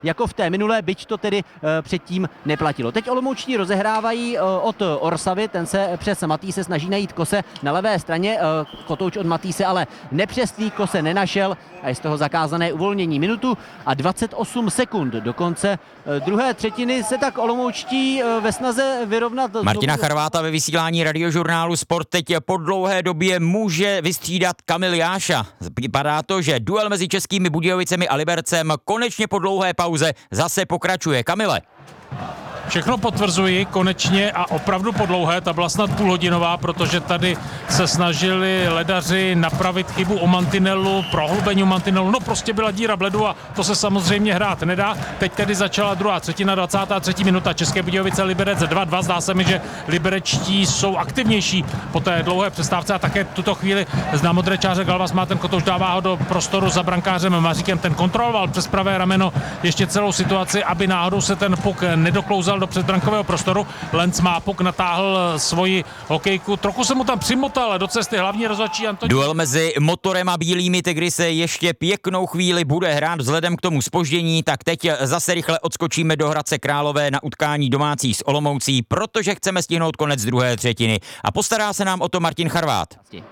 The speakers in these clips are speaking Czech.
jako v té minulé, byť to tedy předtím neplatilo. Teď olomouční rozehrávají od Orsavy, ten se přes Matýse snaží najít Kose na levé straně, Kotouč od Matýse ale nepřesný, Kose nenašel a je z toho zakázané uvolnění. Minutu a 28 sekund do konce druhé třetiny se tak olomoučtí ve snaze vyrovnat. Martina Charváta ve vysílání Radiožurnálu Sport teď po dlouhé době může vystřídat Kamil Jáša. Vypadá to, že duel mezi Českými Budějovicemi a Libercem konečně po dlouhé pauze zase pokračuje. Kamile. Všechno potvrzuji konečně a opravdu po dlouhé, ta byla snad půlhodinová, protože tady se snažili ledaři napravit chybu o mantinelu, prohloubení mantinelu, no prostě byla díra v ledu a to se samozřejmě hrát nedá. Teď tedy začala druhá třetina, 23. minuta, České Budějovice Liberec 2-2, zdá se mi, že liberečtí jsou aktivnější po té dlouhé přestávce a také tuto chvíli zná modré čáře Galvas má ten Kotouč, dává ho do prostoru za brankářem Maříkem, ten kontroloval přes pravé rameno ještě celou situaci, aby náhodou se ten puk nedoklouzal do předbrankového prostoru. Lenz má puk, natáhl svoji hokejku, trochu se mu tam přimotal do cesty hlavní rozhodčí Antonín. Duel mezi Motorem a Bílými Tygry se ještě pěknou chvíli bude hrát vzhledem k tomu zpoždění, tak teď zase rychle odskočíme do Hradce Králové na utkání domácí s Olomoucí, protože chceme stihnout konec druhé třetiny a postará se nám o to Martin Charvát.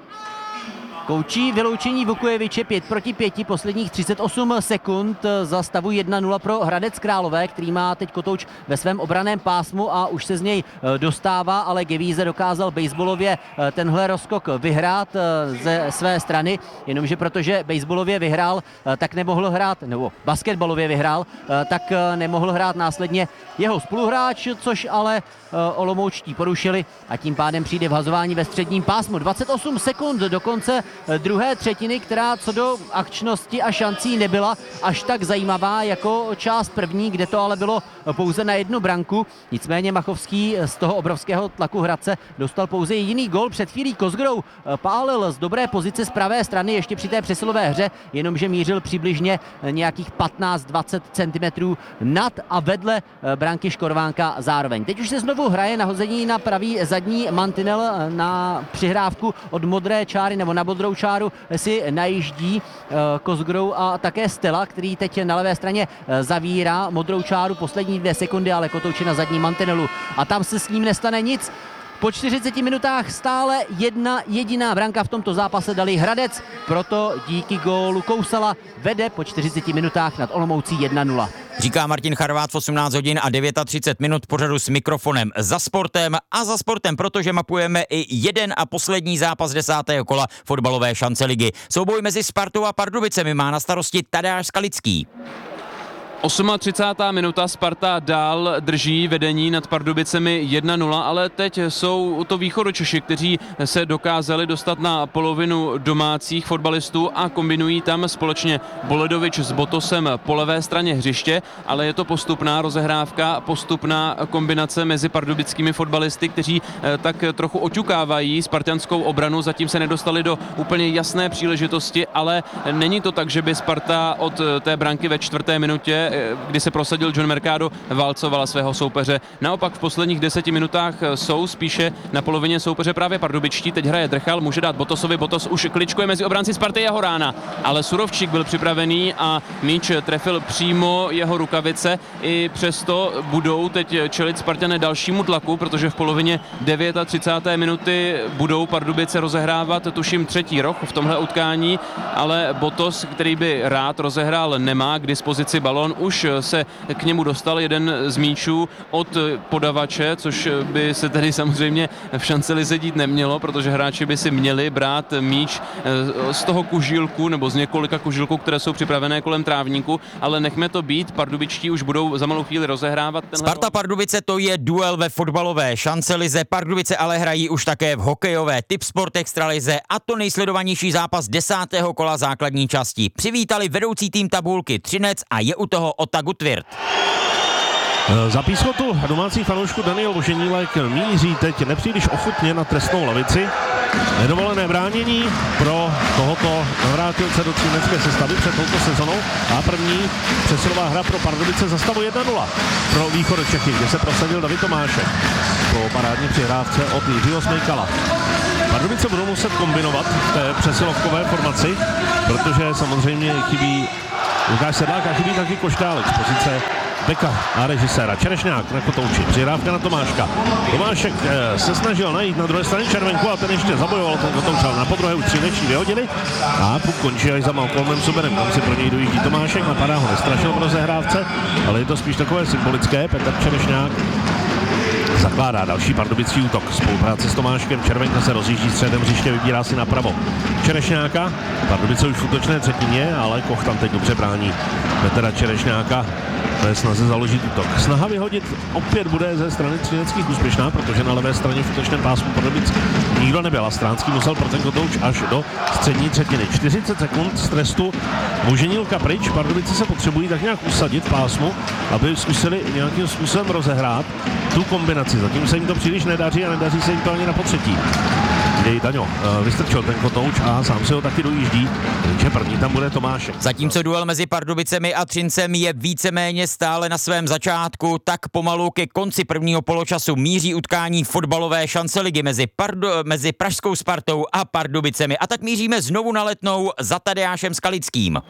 Koučí vyloučení Vukujeviče 5-5, posledních 38 sekund za stavu 1-0 pro Hradec Králové, který má teď Kotouč ve svém obranném pásmu a už se z něj dostává, ale Gevíze dokázal baseballově tenhle rozskok vyhrát ze své strany, jenomže protože baseballově vyhrál, tak nemohl hrát, nebo basketbalově vyhrál, tak nemohl hrát následně jeho spoluhráč, což ale olomoučtí porušili a tím pádem přijde vhazování ve středním pásmu. 28 sekund do konce druhé třetiny, která co do akčnosti a šancí nebyla až tak zajímavá jako část první, kde to ale bylo pouze na jednu branku. Nicméně Machovský z toho obrovského tlaku Hradce dostal pouze jediný gol. Před chvílí Kozgrou pálil z dobré pozice z pravé strany ještě při té přesilové hře, jenomže mířil přibližně nějakých 15-20 cm nad a vedle branky Škorvánka zároveň. Teď už se znovu hraje nahození na pravý zadní mantinel na přihrávku od modré čáry nebo na modrou čáru si najíždí Kozgrou a také Stella, který teď na levé straně zavírá modrou čáru poslední 2 sekundy, ale Kotouč je na zadním mantinelu a tam se s ním nestane nic. Po 40 minutách stále jedna jediná branka v tomto zápase dali Hradec, proto díky gólu Kousala vede po 40 minutách nad Olomoucí 1-0. Říká Martin Charvát v 18 hodin a 39 minut pořadu s mikrofonem za sportem, protože mapujeme i jeden a poslední zápas 10. kola fotbalové šance ligy. Souboj mezi Spartou a Pardubicemi má na starosti Tadeáš Skalický. 38. minuta, Sparta dál drží vedení nad Pardubicemi 1-0, ale teď jsou to Východočeši, kteří se dokázali dostat na polovinu domácích fotbalistů a kombinují tam společně Boledovič s Botosem po levé straně hřiště, ale je to postupná rozehrávka, postupná kombinace mezi pardubickými fotbalisty, kteří tak trochu oťukávají spartanskou obranu, zatím se nedostali do úplně jasné příležitosti, ale není to tak, že by Sparta od té branky ve 4. minutě, kdy se prosadil John Mercado, válcovala svého soupeře. Naopak v posledních 10 minutách jsou spíše na polovině soupeře právě pardubičtí. Teď hraje Drchal, může dát Botosovi, Botos už kličkuje mezi obránci Sparty jeho rána, ale Surovčík byl připravený a míč trefil přímo jeho rukavice. I přesto budou teď čelit Spartané dalšímu tlaku, protože v polovině 39. minuty budou Pardubice rozehrávat, tuším, 3. roh v tomhle utkání, ale Botos, který by rád rozehrál, nemá k dispozici balón. Už se k němu dostal jeden z míčů od podavače, což by se tedy samozřejmě v šance lize dít nemělo, protože hráči by si měli brát míč z toho kužílku nebo z několika kužílků, které jsou připravené kolem trávníku, ale nechme to být, pardubičtí už budou za malou chvíli rozehrávat. Sparta Pardubice, to je duel ve fotbalové šance lize, Pardubice ale hrají už také v hokejové Tipsport Extralize a to nejsledovanější zápas 10. kola základní části. Přivítali vedoucí tým tabulky Třinec a je u toho Ota Gutwirth. Za píschotu domácích fanoušků Daniel Voženílek míří teď nepříliš ochotně na trestnou lavici. Nedovolené bránění pro tohoto navrátilce do třinecké sestavy před touto sezonou a první přesilová hra pro Pardubice za stavu 1-0 pro Východočechy, kde se prosadil David Tomášek po parádní přihrávce od Jiřího Smejkala. Pardubice budou muset kombinovat v té přesilovkové formaci, protože samozřejmě chybí Lukáš Sedlák a chybí taky Koštálek z pozice beka a režiséra. Čerešňák na Kotouči, přihrávka na Tomáška. Tomášek se snažil najít na druhé straně Červenku a ten ještě zabojoval ten Kotouč, ale na podruhé ústředečí vyhodili a puk končí až za Malcolmem Suberem. Tam si pro něj dojíždí Tomášek, napadá ho, nestrašil v rozehrávce, ale je to spíš takové symbolické. Petr Čerešňák zakládá další pardubický útok. Spolupráce s Tomáškem, Červenka se rozjíždí středem hřiště, vybírá si napravo Čerešňáka. Pardubice už v útočné třetině, ale Koch tam teď dobře brání Petra Čerešňáka. To je snaze založit útok. Snaha vyhodit opět bude ze strany třineckých úspěšná, protože na levé straně v útočném pásmu Pardubic nikdo nebyl a Stránský musel pro ten Kotouč až do střední třetiny. 40 sekund z trestu Voženílka pryč. Pardubice se potřebují tak nějak usadit v pásmu, aby zkusili nějakým způsobem rozehrát tu kombinaci. Zatím se jim to příliš nedaří a nedaří se jim to ani na potřetí. Jej Daňo vystrčil ten Kotouč a sám se ho taky dojíždí, takže první tam bude Tomášek. Zatímco duel mezi Pardubicemi a Třincem je víceméně stále na svém začátku, tak pomalu ke konci prvního poločasu míří utkání fotbalové šance ligy mezi pražskou Spartou a Pardubicemi. A tak míříme znovu na Letnou za Tadeášem Skalickým.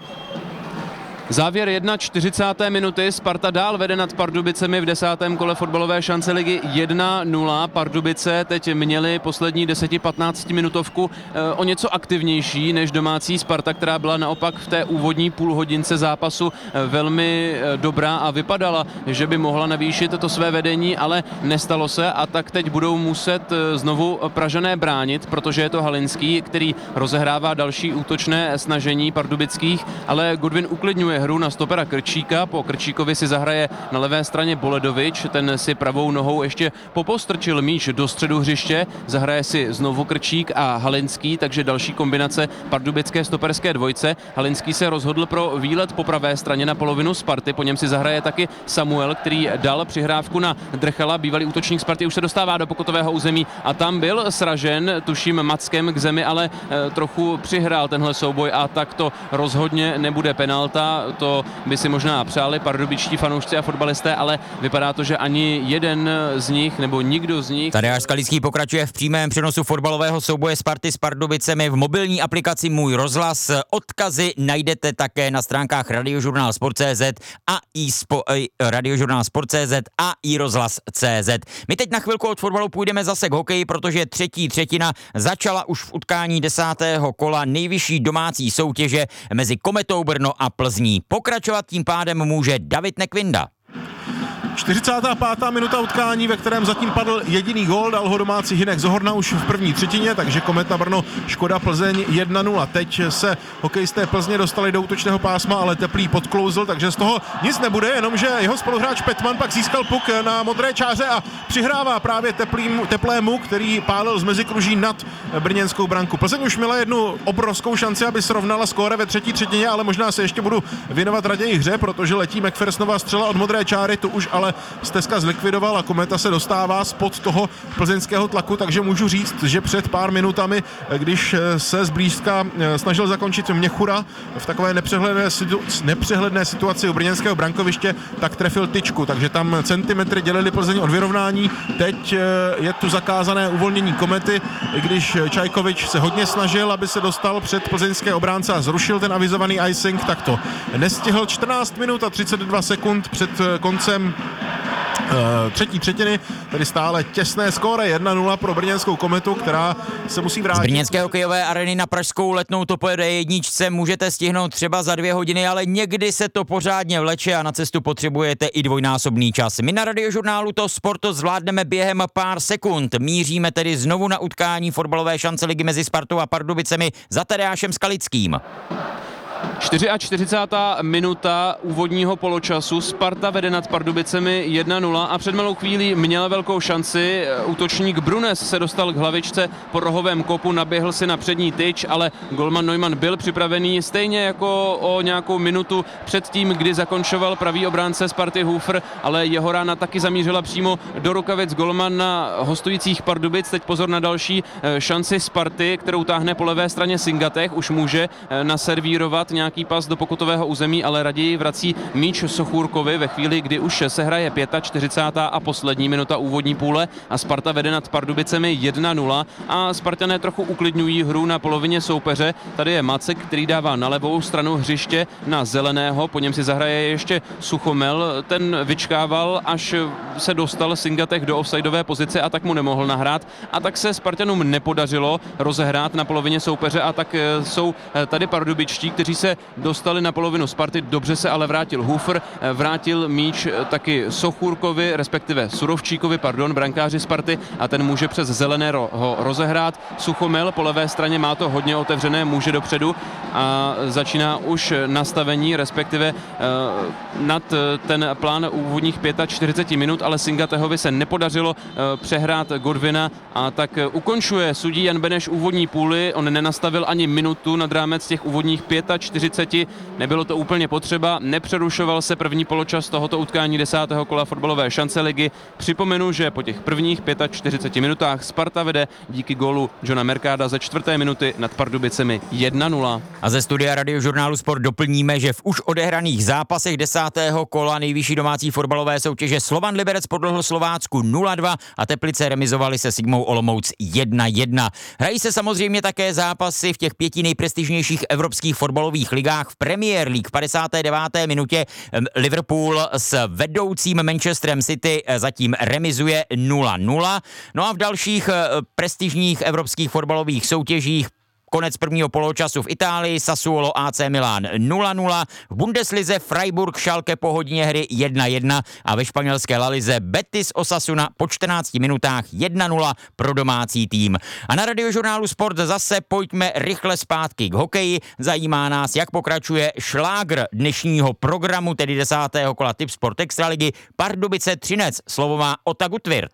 Závěr 41. minuty, Sparta dál vede nad Pardubicemi v 10. kole fotbalové šance ligy 1-0. Pardubice teď měli poslední 10-15 minutovku o něco aktivnější než domácí Sparta, která byla naopak v té úvodní půlhodince zápasu velmi dobrá a vypadala, že by mohla navýšit to své vedení, ale nestalo se a tak teď budou muset znovu Pražané bránit, protože je to Halinský, který rozehrává další útočné snažení pardubických, ale Goodwin uklidňuje hru na stopera Krčíka. Po Krčíkovi si zahraje na levé straně Boledovič, ten si pravou nohou ještě popostrčil míč do středu hřiště, zahraje si znovu Krčík a Halinský, takže další kombinace pardubické stoperské dvojce. Halinský se rozhodl pro výlet po pravé straně na polovinu Sparty, po něm si zahraje taky Samuel, který dal přihrávku na Drchala, bývalý útočník Sparty, už se dostává do pokutového území a tam byl sražen, tuším Mackem k zemi, ale trochu přihrál tenhle souboj a tak to rozhodně nebude penalta. To by si možná přáli pardubičtí fanoušci a fotbalisté, ale vypadá to, že ani jeden z nich nebo nikdo z nich. Tadeáš Skalický pokračuje v přímém přenosu fotbalového souboje Sparty s Pardubicemi v mobilní aplikaci Můj rozhlas. Odkazy najdete také na stránkách radiožurnál.cz a i rozhlas.cz. My teď na chvilku od fotbalu půjdeme zase k hokeji, protože třetí třetina začala už v utkání 10. kola nejvyšší domácí soutěže mezi Kometou Brno a Plzní. Pokračovat tím pádem může David Nekvinda. 45. minuta utkání, ve kterém zatím padl jediný gól, dal ho domácí Hynek Zohorna už v první třetině, takže Kometa Brno, Škoda Plzeň 1-0. Teď se hokejisté Plzně dostali do útočného pásma, ale Teplý podklouzl, takže z toho nic nebude, jenomže jeho spoluhráč Petman pak získal puk na modré čáře a přihrává právě Teplému, který pálil z mezikruží nad brněnskou branku. Plzeň už měla jednu obrovskou šanci, aby srovnala skóre ve třetí třetině, ale možná se ještě budu věnovat raději hře, protože letí McPhersonova střela od modré čáry, tu už ale Stezka zlikvidoval a Kometa se dostává spod toho plzeňského tlaku, takže můžu říct, že před pár minutami, když se zblízka snažil zakončit Měchura v takové nepřehledné situaci u brněnského brankoviště, tak trefil tyčku, takže tam centimetry dělili Plzeň od vyrovnání. Teď je tu zakázané uvolnění Komety, i když Čajkovič se hodně snažil, aby se dostal před plzeňské obránce a zrušil ten avizovaný icing, tak to nestihl. 14 minut a 32 sekund před koncem třetí třetiny, tedy stále těsné skóre 1-0 pro brněnskou Kometu, která se musí vrátit. Z brněnské hokejové areny na pražskou Letnou to pojede jedničce, můžete stihnout třeba za 2 hodiny, ale někdy se to pořádně vleče a na cestu potřebujete i dvojnásobný čas. My na Radiožurnálu to Sporto zvládneme během pár sekund. Míříme tedy znovu na utkání fotbalové šance ligy mezi Spartou a Pardubicemi za Tadeášem Skalickým. 44. minuta úvodního poločasu, Sparta vede nad Pardubicemi 1-0 a před malou chvílí měla velkou šanci. Útočník Brunes se dostal k hlavičce po rohovém kopu, naběhl si na přední tyč, ale golman Neumann byl připravený stejně jako o nějakou minutu před tím, kdy zakončoval pravý obránce Sparty Hůfr, ale jeho rána taky zamířila přímo do rukavic golmana hostujících Pardubic. Teď pozor na další šanci Sparty, kterou táhne po levé straně Singatech, už může naservírovat nějaký nějaký pas do pokutového území, ale raději vrací míč Sochůrkovi ve chvíli, kdy už se hraje 45. a poslední minuta úvodní půle a Sparta vede nad Pardubicemi 1-0 a Spartané trochu uklidňují hru na polovině soupeře. Tady je Macek, který dává na levou stranu hřiště na Zeleného, po něm si zahraje ještě Suchomel, ten vyčkával, až se dostal Singatech do offsideové pozice a tak mu nemohl nahrát a tak se Spartanům nepodařilo rozehrát na polovině soupeře a tak jsou tady pardubičtí, kteří se dostali na polovinu Sparty, dobře se ale vrátil Hůfr, vrátil míč taky Sochůrkovi, respektive Surovčíkovi, brankáři Sparty a ten může přes Zeleného ho rozehrát. Suchomel po levé straně má to hodně otevřené, může dopředu a začíná už nastavení, respektive nad ten plán úvodních 45 minut, ale Singatehovi se nepodařilo přehrát Godwina a tak ukončuje sudí Jan Beneš úvodní půli. On nenastavil ani minutu nad rámec těch úvodních 45. Nebylo to úplně potřeba, nepřerušoval se první poločas tohoto utkání 10. kola fotbalové šance ligy. Připomenu, že po těch prvních 45 minutách Sparta vede díky gólu Johna Mercada ze 4. minuty nad Pardubicemi 1-0. A ze studia Radiožurnálu Sport doplníme, že v už odehraných zápasech 10. kola nejvyšší domácí fotbalové soutěže Slovan Liberec podlehl Slovácku 0-2 a Teplice remizovali se Sigmou Olomouc 1-1. Hrají se samozřejmě také zápasy v těch 5 nejprestižnějších evropských fotbalových ligách. V Premier League v 59. minutě Liverpool s vedoucím Manchesterem City zatím remizuje 0-0. No a v dalších prestižních evropských fotbalových soutěžích konec prvního poločasu v Itálii, Sassuolo AC Milan 0-0, v Bundeslize Freiburg Schalke po hodině hry 1-1 a ve španělské La Lize Betis Osasuna po 14 minutách 1-0 pro domácí tým. A na Radiožurnálu Sport zase pojďme rychle zpátky k hokeji. Zajímá nás, jak pokračuje šlágr dnešního programu, tedy 10. kola Tip Sport Extraligy Pardubice Třinec. Slovo má Ota Gutwirth.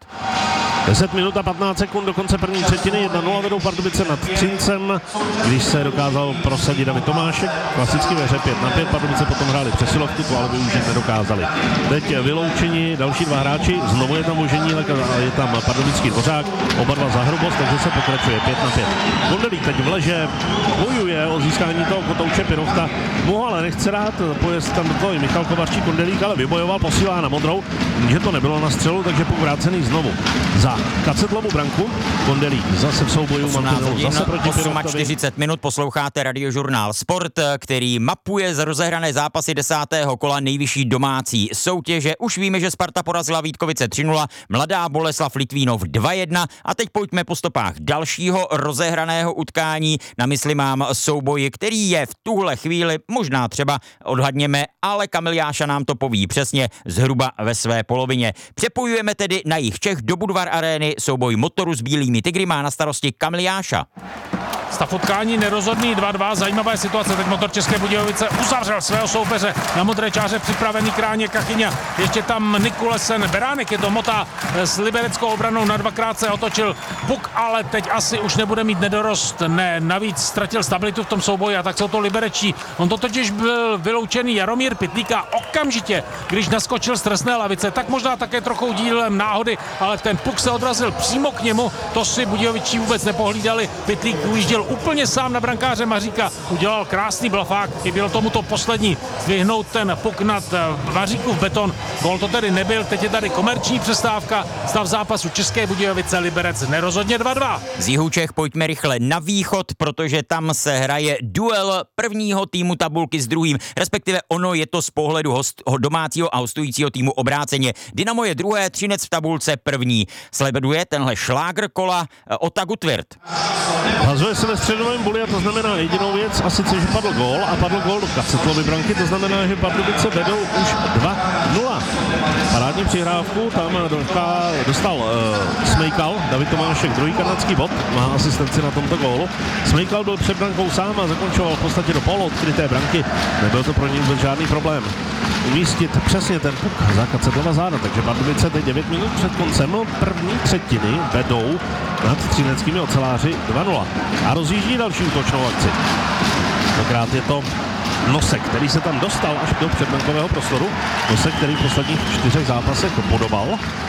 10 minut a 15 sekund do konce první třetiny, 1-0 vedou Pardubice nad Třincem, když se dokázal prosadit David Tomášek, klasicky ve hře 5-5, Pardubice potom hráli přesilovku, to ale využít nedokázali. Teď vyloučení další dva hráči, znovu je tam Voženílek a je tam pardubický Dvořák, oba dva za hrubost, takže se pokračuje 5-5. Kondelík teď vleže, bojuje o získání toho kotouče Pirochta, mu ale nechce dát, pojezd tam do toho i Michal Kovařčík, Kondelík ale vybojoval, posílá na modrou, že to nebylo na střelu, takže puk vrácený znovu za Kacetlovu branku. Kondelík zase v souboju mantinelu, zase proti Pirochtovi. 40 minut posloucháte Radiožurnál Sport, který mapuje z rozehrané zápasy 10. kola nejvyšší domácí soutěže. Už víme, že Sparta porazila Vítkovice 3-0, Mladá Boleslav Litvínov 2-1 a teď pojďme po stopách dalšího rozehraného utkání. Na mysli mám souboj, který je v tuhle chvíli možná třeba odhadněme, ale Kamil Jáša nám to poví přesně zhruba ve své polovině. Přepojujeme tedy na jih Čech do Budvar Arény, souboj Motoru s Bílými tygry má na starosti Kamil Jáša. Stav utkání nerozhodný 2-2, zajímavá situace, teď Motor České Budějovice uzavřel svého soupeře na modré čáře, připravený Kráně Kachyňa, ještě tam Nikulesen, Beránek je to motá s libereckou obranou, na dvakrát se otočil puk, ale teď asi už nebude mít nedorost, ne, navíc ztratil stabilitu v tom souboji a tak jsou to liberečí. On to totiž byl vyloučený Jaromír Pytlíka okamžitě, když naskočil z trestné lavice, tak možná také trochu dílem náhody, ale ten puk se odrazil přímo k němu, to si Budějovičí vůbec nepohlídali, Pytlík ujížděl úplně sám na brankáře Maříka, udělal krásný blafák, chybělo tomu to poslední, zdvihnout ten puk nad Maříkův beton, gól to tedy nebyl, teď je tady komerční přestávka, stav zápasu České Budějovice Liberec nerozhodně 2-2. Z jihu Čech pojďme rychle na východ, protože tam se hraje duel prvního týmu tabulky s druhým, respektive ono je to z pohledu domácího a hostujícího týmu obráceně. Dynamo je druhé, Třinec v tabulce první. Sleduje tenhle šlágr kola Ota Gutwirth. Hazuje se ve středovém boli a to znamená jedinou věc, a sice, že padl gól a padl gól do Kacetlovy branky, to znamená, že Pardubice vedou už 2-0. Parádní přihrávku tam dostal Smejkal, David Tomášek, druhý kanadský bod, má asistenci na tomto gólu. Smejkal byl před brankou sám a zakončoval v podstatě do poloodkryté branky, nebyl to pro něj vůbec žádný problém umístit přesně ten puk za Kacetlova záda, takže Pardubice teď 9 minut před koncem první třetiny vedou nad třineckými oceláři 2-0 a rozjíždí další útočnou akci. Tentokrát je to Nosek, který se tam dostal až do předbankového prostoru. Nosek, který v posledních 4 zápasech podobal.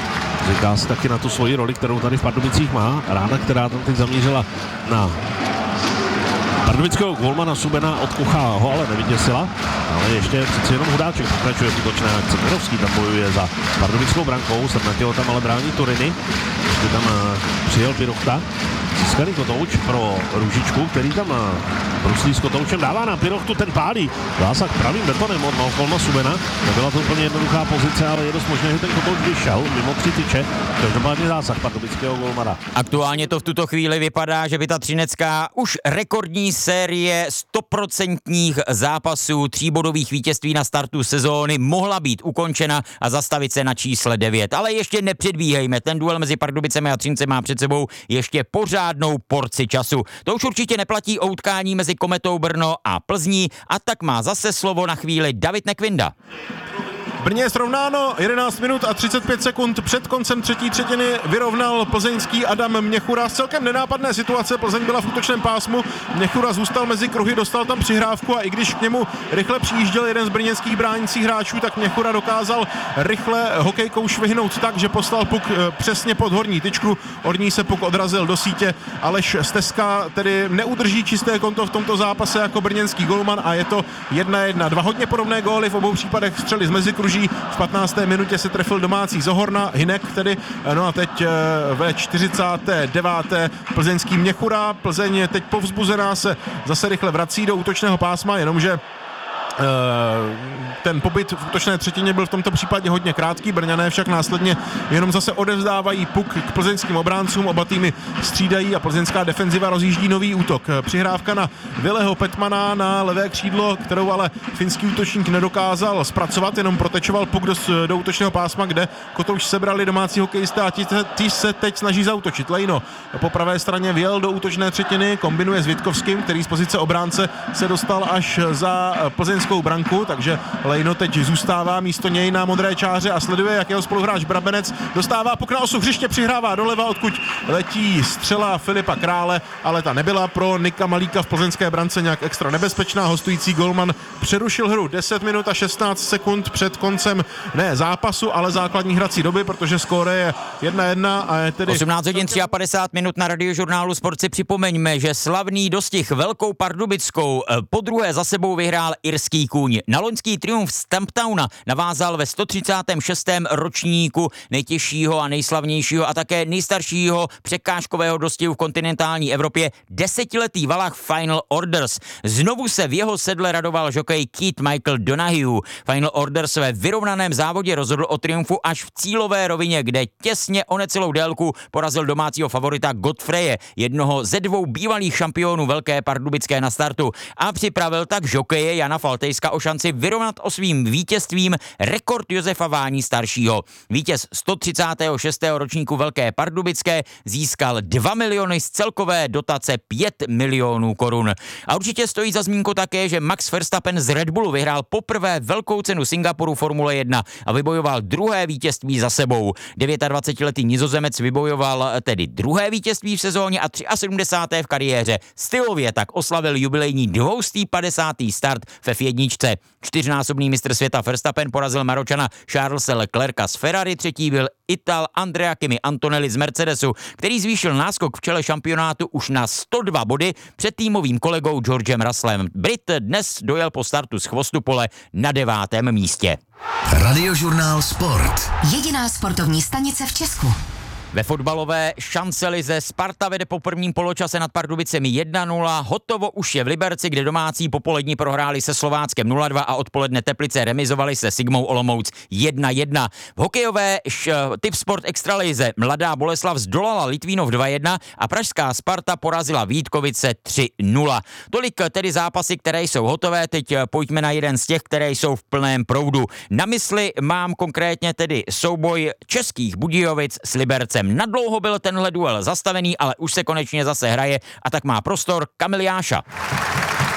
Říká si taky na tu svoji roli, kterou tady v Pardubicích má. Rána, která tam teď zamířila na pardubického golmana Subena od Kucha ho ale nevyděsila, ale ještě přeci jenom Hudáček pokračuje v útočné akci. Mirovský tam bojuje za pardubickou brankou, Srnatěho tam ale brání Toriny, ještě tam přijel Pirochta. Získaný Kotouč pro Růžičku, který tam bruslí s Kotoučem, dává na Pirochtu, ten pálí. Zásah pravým betonem od Malcolma Subena. Nebyla to úplně jednoduchá pozice, ale je dost možné, že ten Kotouč vyšel mimo 3 tyče. Každopádně zásah pardubického golmana. Aktuálně to v tuto chvíli vypadá, že by ta třinecká už rekordní série 100% zápasů 3bodových vítězství na startu sezóny mohla být ukončena a zastavit se na čísle 9. Ale ještě nepředbíhejme, ten duel mezi Pardubicemi a Třincem má před sebou ještě pořádnou porci času. To už určitě neplatí o utkání mezi Kometou Brno a Plzní a tak má zase slovo na chvíli David Nekvinda. Brně je srovnáno 11 minut a 35 sekund před koncem třetí třetiny vyrovnal plzeňský Adam Měchura z celkem nenápadné situace. Plzeň byla v útočném pásmu, Měchura zůstal mezi kruhy, dostal tam přihrávku a i když k němu rychle přijížděl jeden z brněnských bránících hráčů, tak Měchura dokázal rychle hokejkou švihnout tak, že poslal puk přesně pod horní tyčku, od ní se puk odrazil do sítě. Aleš Stezka tedy neudrží čisté konto v tomto zápase jako brněnský golman a je to 1-1. Dva hodně podobné góly, v obou případech střely z mezikruží. V 15. minutě se trefil domácí Zohorna, Hinek tedy, no a teď ve 49. plzeňský Měchura. Plzeň teď povzbuzená se zase rychle vrací do útočného pásma, jenomže ten pobyt v útočné třetině byl v tomto případě hodně krátký, Brňané však následně jenom zase odevzdávají puk k plzeňským obráncům, oba týmy střídají a plzeňská defenziva rozjíždí nový útok. Přihrávka na Villeho Petmana na levé křídlo, kterou ale finský útočník nedokázal zpracovat, jenom protečoval puk do útočného pásma, kde Kotouč sebrali domácí hokejisté a ti se teď snaží zaútočit. Lejno po pravé straně vjel do útočné třetiny, kombinuje s Vítkovským, který z pozice obránce se dostal až za plzeňskou branku, takže Lejno teď zůstává místo něj na modré čáře a sleduje, jak jeho spoluhráč Brabenec dostává puk na osu hřiště, přihrává doleva, odkud letí střela Filipa Krále, ale ta nebyla pro Nika Malíka v plzeňské brance nějak extra nebezpečná. Hostující golman přerušil hru 10 minut a 16 sekund před koncem ne zápasu, ale základní hrací doby, protože skóre je 1-1 a je tedy 18 hodin 53 minut na Radiožurnálu Sport si připomeňme, že slavný dostih Velkou Pardubickou podruhé za sebou vyhrál irský kůň. Na loňský triumf Stamptowna navázal ve 136. ročníku nejtěžšího a nejslavnějšího a také nejstaršího překážkového dostihu v kontinentální Evropě desetiletý Valach Final Orders. Znovu se v jeho sedle radoval žokej Keith Michael Donahue. Final Orders ve vyrovnaném závodě rozhodl o triumfu až v cílové rovině, kde těsně o necelou délku porazil domácího favorita Godfreje, jednoho ze dvou bývalých šampionů Velké Pardubické na startu, a připravil tak žokeje Jana Faltejska o šanci vyrovnat o svým vítězstvím rekord Josefa Váni staršího. Vítěz 136. ročníku Velké Pardubické získal 2 miliony z celkové dotace 5 milionů korun. A určitě stojí za zmínku také, že Max Verstappen z Red Bullu vyhrál poprvé velkou cenu Singapuru Formule 1 a vybojoval druhé vítězství za sebou. 29letý Nizozemec vybojoval tedy druhé vítězství v sezóně a 73. v kariéře. Stylově tak oslavil jubilejní 250. start v F1. Čtyřnásobný mistr světa Verstappen porazil Maročana Charlesa Leclerca z Ferrari, třetí byl Ital Andrea Kimi Antonelli z Mercedesu, který zvýšil náskok v čele šampionátu už na 102 body před týmovým kolegou Georgem Russellem. Brit dnes dojel po startu z chvostu pole na 9. místě. Radiožurnál Sport. Jediná sportovní stanice v Česku. Ve fotbalové šancelize Sparta vede po prvním poločase nad Pardubicemi 1-0. Hotovo už je v Liberci, kde domácí popolední prohráli se Slováckem 0-2 a odpoledne Teplice remizovali se Sigmou Olomouc 1-1. V hokejové Tipsport Extralize Mladá Boleslav zdolala Litvínov 2-1 a pražská Sparta porazila Vítkovice 3-0. Tolik tedy zápasy, které jsou hotové. Teď pojďme na jeden z těch, které jsou v plném proudu. Na mysli mám konkrétně tedy souboj českých Budějovic s Libercem. Nadlouho byl tenhle duel zastavený, ale už se konečně zase hraje a tak má prostor Kamil Jáša.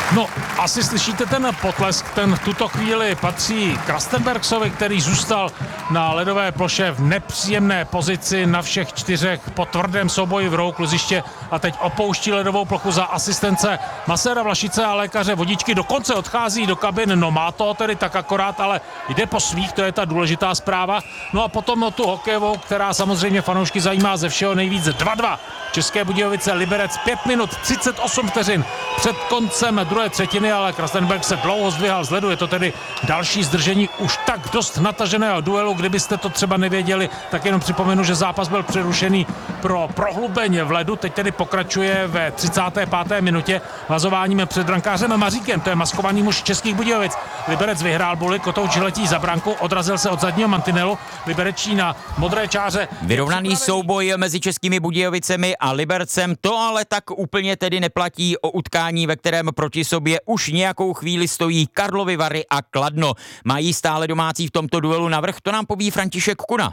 No, asi slyšíte ten potlesk, ten v tuto chvíli patří Krastenbergsovi, který zůstal na ledové ploše v nepříjemné pozici na všech 4 po tvrdém souboji v rohu kluziště a teď opouští ledovou plochu za asistence maséra Vlašice a lékaře Vodičky. Dokonce odchází do kabin, no má to tedy tak akorát, ale jde po svých, to je ta důležitá zpráva. No a potom tu hokejovou, která samozřejmě fanoušky zajímá ze všeho nejvíc. 2-2. České Budějovice Liberec 5 minut 38 vteřin před koncem druhé třetiny, ale Krastenberg se dlouho zdvihal z ledu. Je to tedy další zdržení už tak dost nataženého duelu. Kdybyste to třeba nevěděli, tak jenom připomenu, že zápas byl přerušený pro prohlubeň v ledu. Teď tedy pokračuje ve 35. minutě vazováním před brankářem Maříkem. To je maskovaný muž Českých Budějovic. Liberec vyhrál buly, Kotouč letí za branku, odrazil se od zadního mantinelu. Liberečí na modré čáře. Vyrovnaný souboj mezi Českými Budějovicemi a Libercem, to ale tak úplně tedy neplatí o utkání, ve kterém proti sobě už nějakou chvíli stojí Karlovy Vary a Kladno. Mají stále domácí v tomto duelu navrch, to nám poví František Kuna.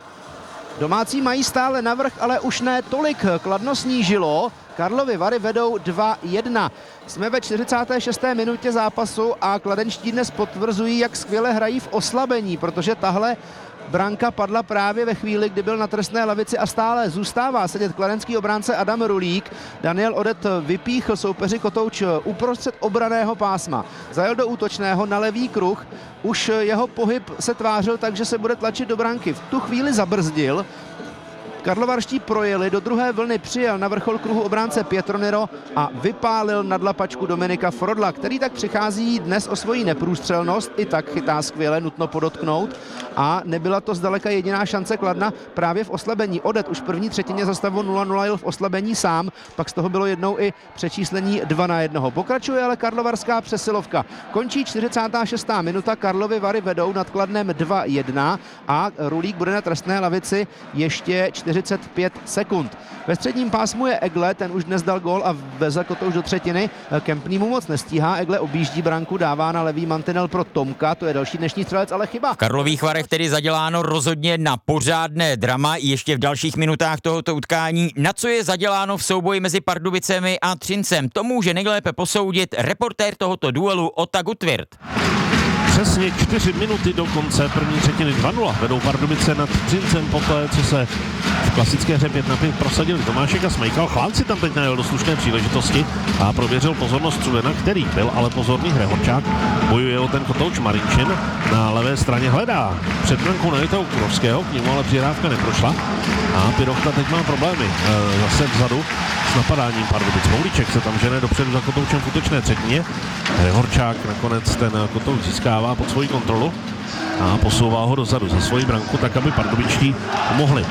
Domácí mají stále navrch, ale už ne tolik. Kladno snížilo. Karlovy Vary vedou 2-1. Jsme ve 46. minutě zápasu a kladenští dnes potvrzují, jak skvěle hrají v oslabení, protože tahle branka padla právě ve chvíli, kdy byl na trestné lavici a stále zůstává sedět kladenský obránce Adam Rulík. Daniel Odet vypíchl soupeři Kotouč uprostřed obranného pásma. Zajel do útočného na levý kruh. Už jeho pohyb se tvářil tak, že se bude tlačit do branky. V tu chvíli zabrzdil. Karlovarští projeli, do druhé vlny přijel na vrchol kruhu obránce Pietroniro a vypálil nadlapačku Dominika Frodla, který tak přichází dnes o svoji neprůstřelnost, i tak chytá skvěle, nutno podotknout. A nebyla to zdaleka jediná šance Kladna právě v oslabení. Odet už v první třetině za stavu 0-0 jel v oslabení sám, pak z toho bylo jednou i přečíslení 2-1. Pokračuje ale karlovarská přesilovka. Končí 46. minuta, Karlovy Vary vedou nad Kladnem 2-1 a Rulík bude na trestné lavici ještě 45 sekund. Ve středním pásmu je Egle, ten už dnes dal gól a veze Kotouč do třetiny. Kempný mu moc nestíhá, Egle objíždí branku, dává na levý mantinel pro Tomka, to je další dnešní střelec, ale chyba. V Karlových Varech tedy zaděláno rozhodně na pořádné drama ještě v dalších minutách tohoto utkání. Na co je zaděláno v souboji mezi Pardubicemi a Třincem? To může nejlépe posoudit reportér tohoto duelu Ota Gutwirth. Přesně 4 minuty do konce první třetiny 2-0 vedou Pardubice nad Třincem poté, co se v klasické hře 5-5 prosadili Tomášek a Smejkal. Chlán si tam teď najel do slušné příležitosti a prověřil pozornost Cudena, který byl ale pozorný Hrehorčák. Bojuje o ten Kotouč Marinčin, na levé straně hledá před brankou Najitého Kurovského, k němu ale přihrávka neprošla a Pirochta teď má problémy zase vzadu s napadáním Pardubic. Moulíček se tam žene dopředu za Kotoučem v útočné třetině. Hrehorčák nakonec ten Kotouč získává pod svoji kontrolu a posouvá ho dozadu za svoji branku, tak aby pardubičtí mohli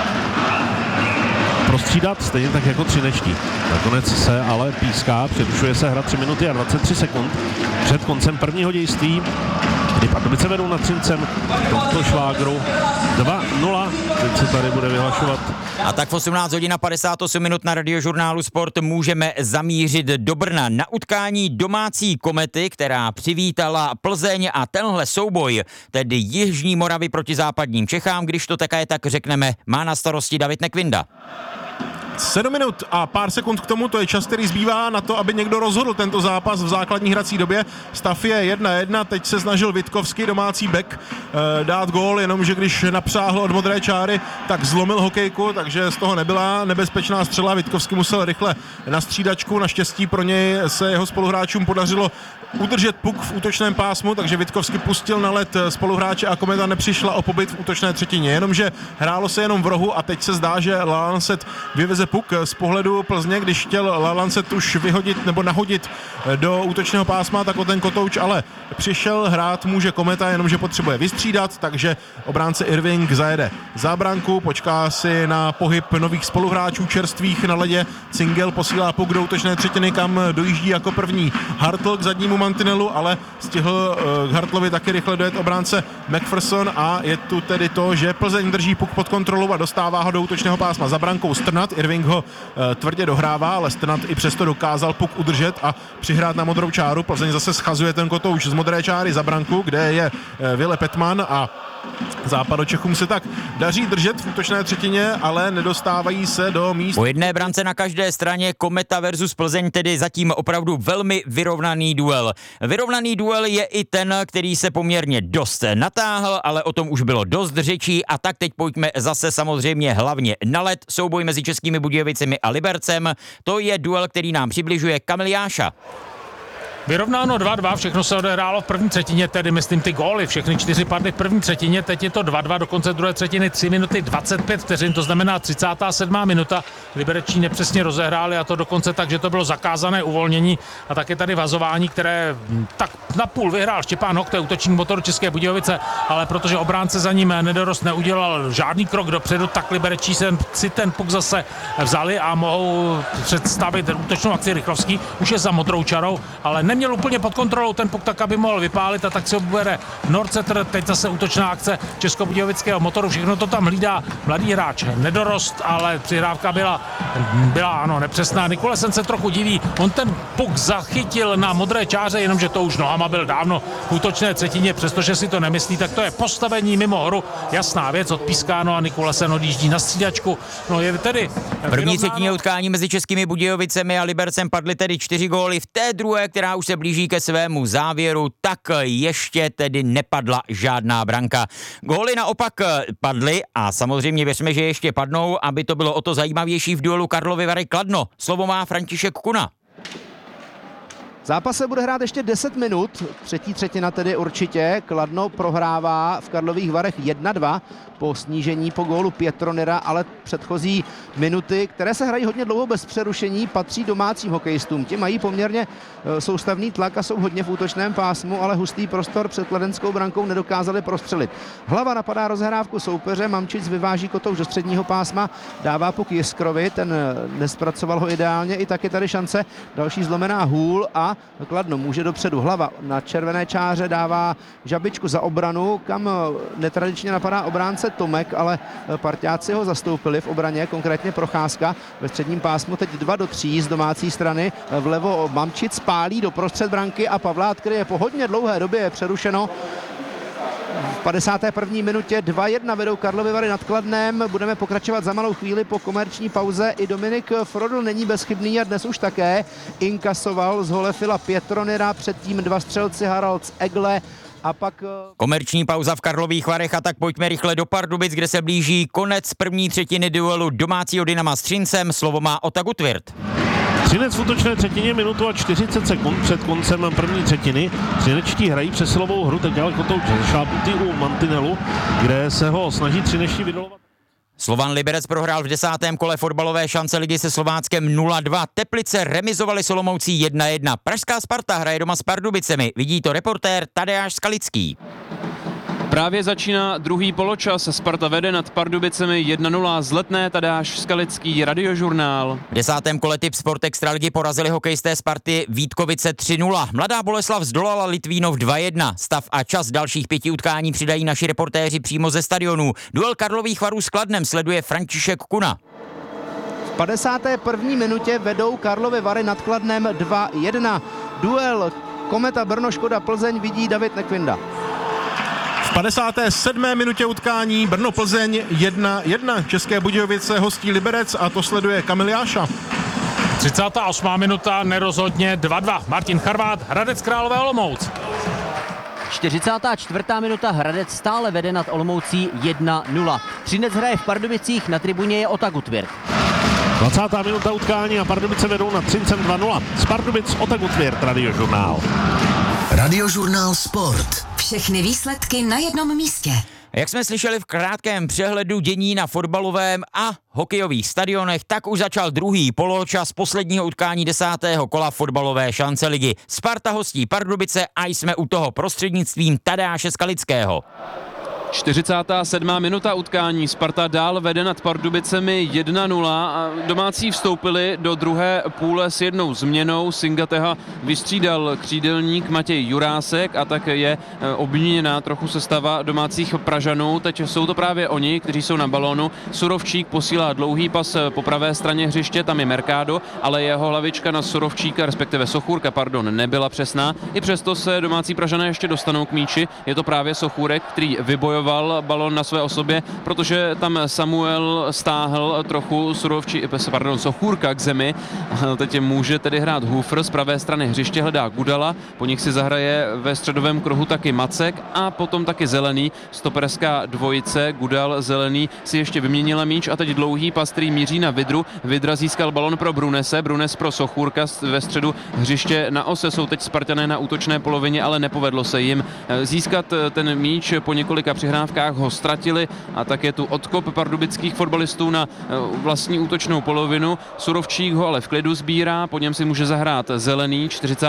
prostřídat, stejně tak jako třineští. Nakonec se ale píská, přerušuje se hra 3 minuty a 23 sekund před koncem prvního dějství, kdy Pardubice vedou nad Třincem v tomto švágru 2-0. Teď se tady bude vyhlašovat. A tak v 18 hodin a 58 minut na Radiožurnálu Sport můžeme zamířit do Brna na utkání domácí Komety, která přivítala Plzeň a tenhle souboj, tedy Jižní Moravy proti západním Čechám, když to také tak řekneme, má na starosti David Nekvinda. 7 minut a pár sekund k tomu, to je čas, který zbývá na to, aby někdo rozhodl tento zápas v základní hrací době. Stav je 1-1, teď se snažil Vitkovský, domácí bek, dát gól, jenomže když napřáhl od modré čáry, tak zlomil hokejku, takže z toho nebyla nebezpečná střela. Vitkovský musel rychle na střídačku, naštěstí pro něj se jeho spoluhráčům podařilo udržet puk v útočném pásmu, takže Vitkovský pustil na led spoluhráče a Kometa nepřišla o pobyt v útočné třetině, jenomže hrálo se jenom v rohu a teď se zdá, že Lalancet vyveze puk z pohledu Plzně, když chtěl Lalancet už vyhodit nebo nahodit do útočného pásma, tak o ten Kotouč ale přišel, hrát může Kometa, jenomže potřebuje vystřídat, takže obránce Irving zajede za branku, počká si na pohyb nových spoluhráčů čerstvých na ledě. Cingel posílá puk do útočné třetiny, kam dojíždí jako první Hartl k zadnímu mantinelu, ale stihl k Hartlovi taky rychle dojet obránce McPherson a je tu tedy to, že Plzeň drží puk pod kontrolou a dostává ho do útočného pásma za brankou Strnad. Irving ho tvrdě dohrává, ale Strnad i přesto dokázal puk udržet a přihrát na modrou čáru. Plzeň zase schazuje ten Kotouč z modré čáry za branku, kde je Ville Petman a Západočechům se tak daří držet v útočné třetině, ale nedostávají se do míst. Po jedné brance na každé straně, Kometa versus Plzeň, tedy zatím opravdu velmi vyrovnaný duel. Vyrovnaný duel je i ten, který se poměrně dost natáhl, ale o tom už bylo dost řečí a tak teď pojďme zase samozřejmě hlavně na led. Souboj mezi Českými Budějovicemi a Libercem, to je duel, který nám přibližuje Kamil Jáša. Vyrovnáno 2-2, všechno se odehrálo v první třetině, tedy myslím ty góly, všechny 4 padly v první třetině, teď je to 2-2, do konce druhé třetiny 3 minuty 25 vteřin, to znamená 37. minuta. Liberečtí nepřesně rozehráli a to dokonce tak, že to bylo zakázané uvolnění a tak je tady vazování, které tak napůl vyhrál Štěpán Hoch, to je útočník Motoru České Budějovice, ale protože obránce za ním Nedorost neudělal žádný krok dopředu, tak Liberečtí si ten puk zase vzali a mohou představit útočnou akci. Rychlovský už je za modrou čarou, ale neměl úplně pod kontrolou ten puk tak, aby mohl vypálit a tak si ho bere Norceter, teď zase útočná akce Českobudějovického Motoru, všechno to tam hlídá mladý hráč Nedorost, ale přihrávka byla ano, nepřesná. Nikolesen se trochu diví, on ten puk zachytil na modré čáře, jenomže to už nohama byl dávno v útočné třetině, přestože si to nemyslí, tak to je postavení mimo hru, jasná věc, odpískáno a Nikolesen odjíždí na střídačku. No je tedy První třetině utkání mezi Českými Budějovicemi a Libercem padly tedy 4 góly, v té druhé, která už se blíží ke svému závěru, tak ještě tedy nepadla žádná branka. Góly naopak padly a samozřejmě věřme, že ještě padnou, aby to bylo o to zajímavější v duelu Karlovy Vary Kladno. Slovo má František Kuna. Zápas se bude hrát ještě 10 minut, třetí třetina tedy určitě. Kladno prohrává v Karlových Varech 1-2 po snížení po gólu Pietronera, ale předchozí minuty, které se hrají hodně dlouho bez přerušení, patří domácím hokejistům. Ti mají poměrně soustavný tlak a jsou hodně v útočném pásmu, ale hustý prostor před kladenskou brankou nedokázali prostřelit. Hlava napadá rozhrávku soupeře, Mamčic vyváží kotouč do středního pásma, dává puk Jiskrovi, ten nespracoval ho ideálně, i tak je tady šance, další zlomená hůl a Kladno může dopředu. Hlava na červené čáře dává žabičku za obranu, kam netradičně napadá obránce Tomek, ale parťáci ho zastoupili v obraně, konkrétně Procházka ve středním pásmu. Teď 2-3 z domácí strany. Vlevo Mamčic pálí do prostřed branky a Pavlát kryje po hodně dlouhé době, je přerušeno. V 51. minutě 2-1 vedou Karlovy Vary nad Kladnem. Budeme pokračovat za malou chvíli po komerční pauze. I Dominik Frodl není bezchybný a dnes už také inkasoval z hole Fila Pietronera, předtím 2 střelci Haralds Egle a pak... Komerční pauza v Karlových Varech a tak pojďme rychle do Pardubic, kde se blíží konec první třetiny duelu domácího Dynama s Třincem. Slovo má Ota Gutwirth. Třinec v útočné třetině, minutu a 40 sekund před koncem první třetiny. Třinečtí hrají přesilovou hru, teď ale kotouč šlápnutý u mantinelu, kde se ho snaží třinečtí vydolovat. Slovan Liberec prohrál v 10. kole fotbalové šance ligy se Slováckem 0-2. Teplice remizovali s Olomoucí 1-1. Pražská Sparta hraje doma s Pardubicemi. Vidí to reportér Tadeáš Skalický. Právě začíná druhý poločas. Sparta vede nad Pardubicemi 1-0 z Letné. Tadeáš Skalický, Radiožurnál. V 10. kole Tip Sport Extraligy porazili hokejisté Sparty Vítkovice 3-0. Mladá Boleslav zdolala Litvínov 2-1. Stav a čas dalších 5 utkání přidají naši reportéři přímo ze stadionu. Duel Karlových Varů s Kladnem sleduje František Kuna. V 51. minutě vedou Karlovy Vary nad Kladnem 2-1. Duel Kometa Brno Škoda Plzeň vidí David Nekvinda. V 57. minutě utkání Brno-Plzeň 1-1. České Budějovice hostí Liberec a to sleduje Kamil Jáša. 38. minuta, nerozhodně 2-2. Martin Charvát, Hradec Králové Olomouc. 44. minuta, Hradec stále vede nad Olomoucí 1-0. Třinec hraje v Pardubicích, na tribuně je Ota Gutwirth. 20. minuta utkání a Pardubice vedou nad Třincem 2-0. Z Pardubic Ota Gutwirth, Radiožurnál. Radiožurnál Sport. Všechny výsledky na jednom místě. Jak jsme slyšeli v krátkém přehledu dění na fotbalovém a hokejových stadionech, tak už začal druhý poločas posledního utkání 10. kola fotbalové šance ligy. Sparta hostí Pardubice a jsme u toho prostřednictvím Tadeáše Skalického. 47. minuta utkání. Sparta dál vede nad Pardubicemi 1-0 a domácí vstoupili do druhé půle s jednou změnou. Singateha vystřídal křídelník Matěj Jurásek a tak je obměněná trochu sestava domácích Pražanů. Teď jsou to právě oni, kteří jsou na balónu. Surovčík posílá dlouhý pas po pravé straně hřiště, tam je Mercado, ale jeho hlavička na Surovčíka, respektive Sochůrka, nebyla přesná. I přesto se domácí Pražané ještě dostanou k míči. Je to právě Sochůrek, který vybojoval pozoroval balon na své osobě, protože tam Samuel stáhl trochu Sochůrka k zemi. Teď může tedy hrát Hůfr, z pravé strany hřiště hledá Gudala, po nich si zahraje ve středovém kruhu taky Macek a potom taky Zelený. Stoperská dvojice, Gudal, Zelený si ještě vyměnila míč a teď dlouhý pas, který míří na Vidru. Vidra získal balon pro Brunese, Brunes pro Sochůrka ve středu hřiště na ose. Jsou teď Spartané na útočné polovině, ale nepovedlo se jim získat ten míč. Po několika přihrávkách ho ztratili a tak je tu odkop pardubických fotbalistů na vlastní útočnou polovinu. Surovčík ho ale v klidu sbírá, po něm si může zahrát Zelený.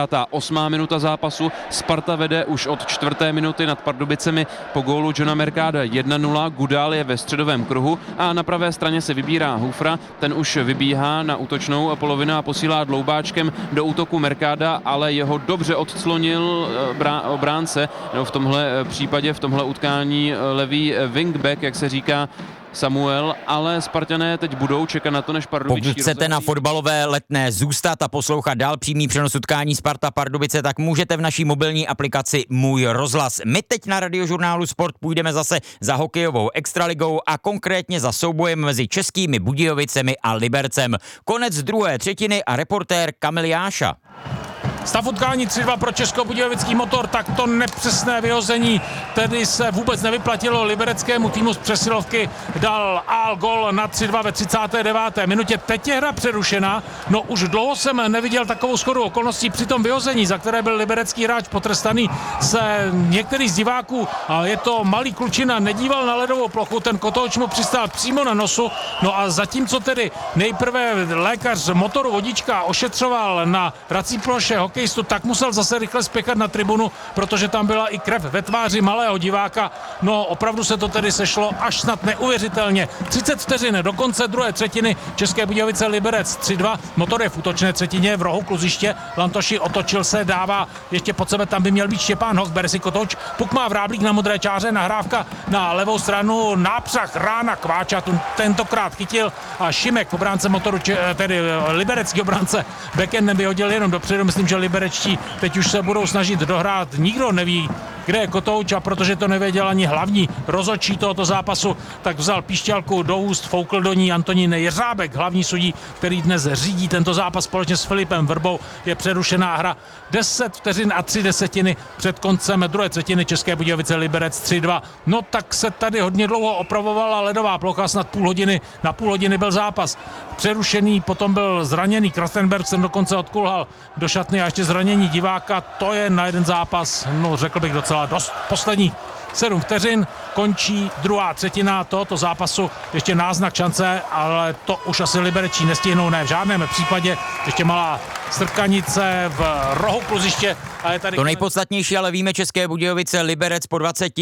48. minuta zápasu. Sparta vede už od 4. minuty nad Pardubicemi po gólu Johna Mercada 1-0. Gudal je ve středovém kruhu a na pravé straně se vybírá Hufra. Ten už vybíhá na útočnou polovinu a posílá dloubáčkem do útoku Mercada, ale jeho dobře odclonil obránce. V tomhle případě, v tomhle utkání levý wingback, jak se říká, Samuel, ale Spartané teď budou čekat na to, než Pardubičtí Pokud chcete na fotbalové Letné zůstat a poslouchat dál přímý přenos utkání Sparta Pardubice, tak můžete v naší mobilní aplikaci Můj rozhlas. My teď na Radiožurnálu Sport půjdeme zase za hokejovou extraligou a konkrétně za soubojem mezi Českými Budějovicemi a Libercem. Konec druhé třetiny a reportér Kamil Jáša. Stav utkání 3-2 pro Českobudějovický Motor, tak to nepřesné vyhození tedy se vůbec nevyplatilo. Libereckému týmu z přesilovky dal Al gol na 3-2 ve 39. minutě. Teď je hra přerušena. No už dlouho jsem neviděl takovou shodu okolností při tom vyhození, za které byl liberecký hráč potrestaný. Se některý z diváků, a je to malý klučina, nedíval na ledovou plochu, ten kotouč mu přistál přímo na nosu. No a zatímco tedy nejprve lékař Motoru Vodička ošetřoval na hrací ploše hokejistu, tak musel zase rychle spěchat na tribunu, protože tam byla i krev ve tváři malého diváka. No opravdu se to tedy sešlo až snad neuvěřitelně. 30 vteřin do konce druhé třetiny, České Budějovice Liberec 3-2. Motor je v útočné třetině v rohu kluziště. Lantoši otočil se, dává ještě pod sebe, tam by měl být Štěpán Hoch, bere si kotouč. Puk má Vráblík na modré čáře, nahrávka na levou stranu, nápřah Rána Kváča, tentokrát chytil a Šimek, obránce Motoru, tedy liberecký obránce, backendem vyhodil jenom dopředu. Myslím, že liberečtí teď už se budou snažit dohrát. Nikdo neví, kde je kotouč, a protože to nevěděl ani hlavní rozhodčí tohoto zápasu, tak vzal píšťalku do úst, foukl do ní Antonín Jeřábek, hlavní sudí, který dnes řídí tento zápas společně s Filipem Vrbou. Je přerušená hra 10 vteřin a 3 desetiny před koncem druhé třetiny, České Budějovice Liberec 3-2. No tak se tady hodně dlouho opravovala ledová plocha, snad půl hodiny, na půl hodiny byl zápas přerušený, potom byl zraněný Krastenberg, jsem dokonce odkulhal do šatny a ještě zranění diváka, to je na jeden zápas, no řekl bych docela dost. Poslední 7 vteřin, končí druhá třetina tohoto zápasu, ještě náznak šance, ale to už asi liberečí nestihnou, ne v žádném případě, ještě malá strkanice v rohu kluziště. A je tady to nejpodstatnější, ale víme, České Budějovice Liberec po 20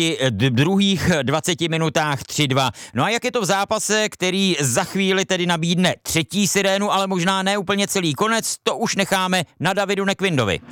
minutách 3-2. No a jak je to v zápase, který za chvíli tedy nabídne třetí sirénu, ale možná ne úplně celý konec, to už necháme na Davidu Nekvindovi.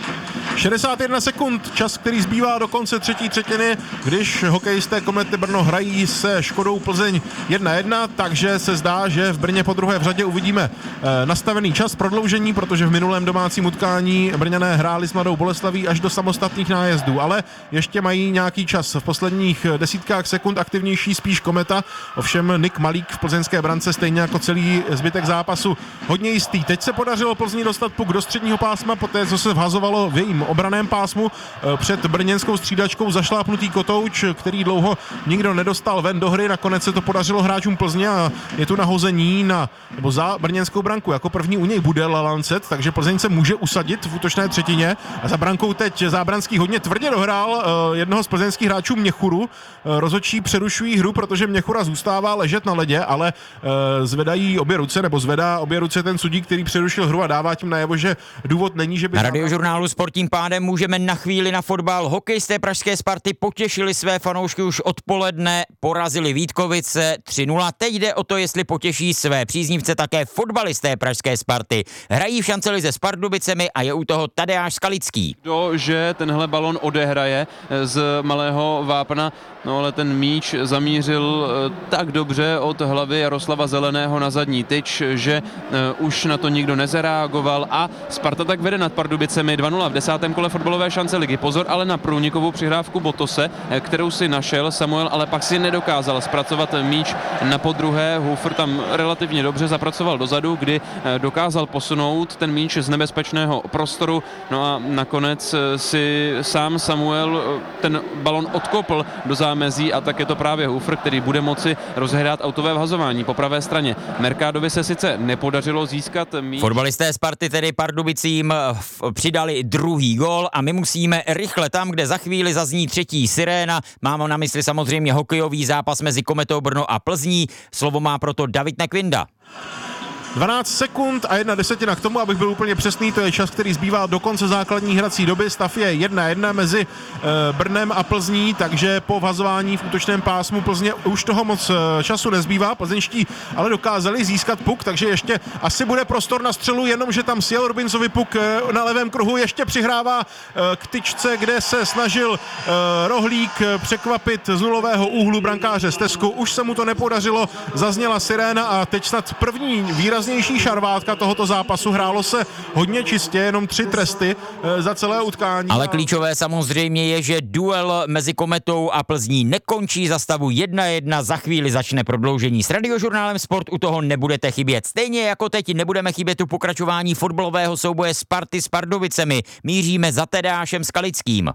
61 sekund, čas, který zbývá do konce třetí třetiny, když hokejisté Komety Brno hrají se Škodou Plzeň 1-1, takže se zdá, že v Brně po druhé v řadě uvidíme nastavený čas prodloužení, protože v minulém domácím utkání Brňané hráli s Mladou Boleslaví až do samostatných nájezdů, ale ještě mají nějaký čas. V posledních desítkách sekund aktivnější spíš Kometa, ovšem Nik Malík v plzeňské brance stejně jako celý zbytek zápasu hodně jistý. Teď se podařilo Plzni dostat puk do středního pásma, poté co se vhazovalo v jejím obraném pásmu před brněnskou střídačkou zašlápnutý kotouč, který dlouho nikdo nedostal ven do hry. Nakonec se to podařilo hráčům Plzně a je tu nahození nebo za brněnskou branku. Jako první u něj bude Lancet, takže Plzeň se může usadit v útočné třetině. A za brankou teď Zábranský hodně tvrdě dohrál jednoho z plzeňských hráčů Měchuru. Rozhodčí přerušují hru, protože Měchura zůstává ležet na ledě, ale zvedá obě ruce ten sudík, který přerušil hru a dává tím najevo, že důvod není, že by... Na Radiožurnálu Sport tím pádem můžeme na chvíli na fotbal. Hokejisté pražské Sparty potěšili své fanoušky už odpoledne, porazili Vítkovice 3-0. Teď jde o to, jestli potěší své příznivce také fotbalisté pražské Sparty. Hrají v šancelize s Pardubicemi a je u toho Tadeáš Skalický. Že tenhle balon odehraje z malého vápna, no ale ten míč zamířil tak dobře od hlavy Jaroslava Zeleného na zadní tyč, že už na to nikdo nezareagoval a Sparta tak vede nad Pardubicemi 2-0 v 10. kole fotbalové šance ligy. Pozor ale na průnikovou přihrávku Botose, kterou si našel Samuel, ale pak si nedokázal zpracovat míč na podruhé. Hofer tam relativně dobře zapracoval dozadu, kdy dokázal posunout ten míč z nebezpečného prostoru. No a nakonec si sám Samuel ten balon odkopl do zámezí a tak je to právě Hofer, který bude moci rozehrát autové vhazování po pravé straně. Mercadovi se sice nepodařilo získat míč. Fotbalisté Sparty tedy Pardubicím přidali druhý gól a my musíme rychle tam, kde za chvíli zazní třetí siréna. Mám na mysli samozřejmě hokejový zápas mezi Kometou Brno a Plzní. Slovo má proto David Nekvinda. 12 sekund a 1/10 k tomu, abych byl úplně přesný, to je čas, který zbývá do konce základní hrací doby. Stav je 1-1 mezi Brnem a Plzní, takže po vhazování v útočném pásmu Plzně už toho moc času nezbývá. Plzeňští ale dokázali získat puk, takže ještě asi bude prostor na střelu, jenomže tam sjel Robinsovi puk na levém kruhu, ještě přihrává k tyčce, kde se snažil Rohlík překvapit z nulového úhlu brankáře Stesku. Už se mu to nepodařilo, zazněla siréna a teď snad první výraznější šarvátka tohoto zápasu. Hrálo se hodně čistě, jenom 3 tresty za celé utkání. Ale klíčové samozřejmě je, že duel mezi Kometou a Plzní nekončí za stavu 1-1. Za chvíli začne prodloužení. S Radiožurnálem Sport u toho nebudete chybět. Stejně jako teď nebudeme chybět u pokračování fotbalového souboje Sparty s Pardubicemi. Míříme za Tedášem Skalickým.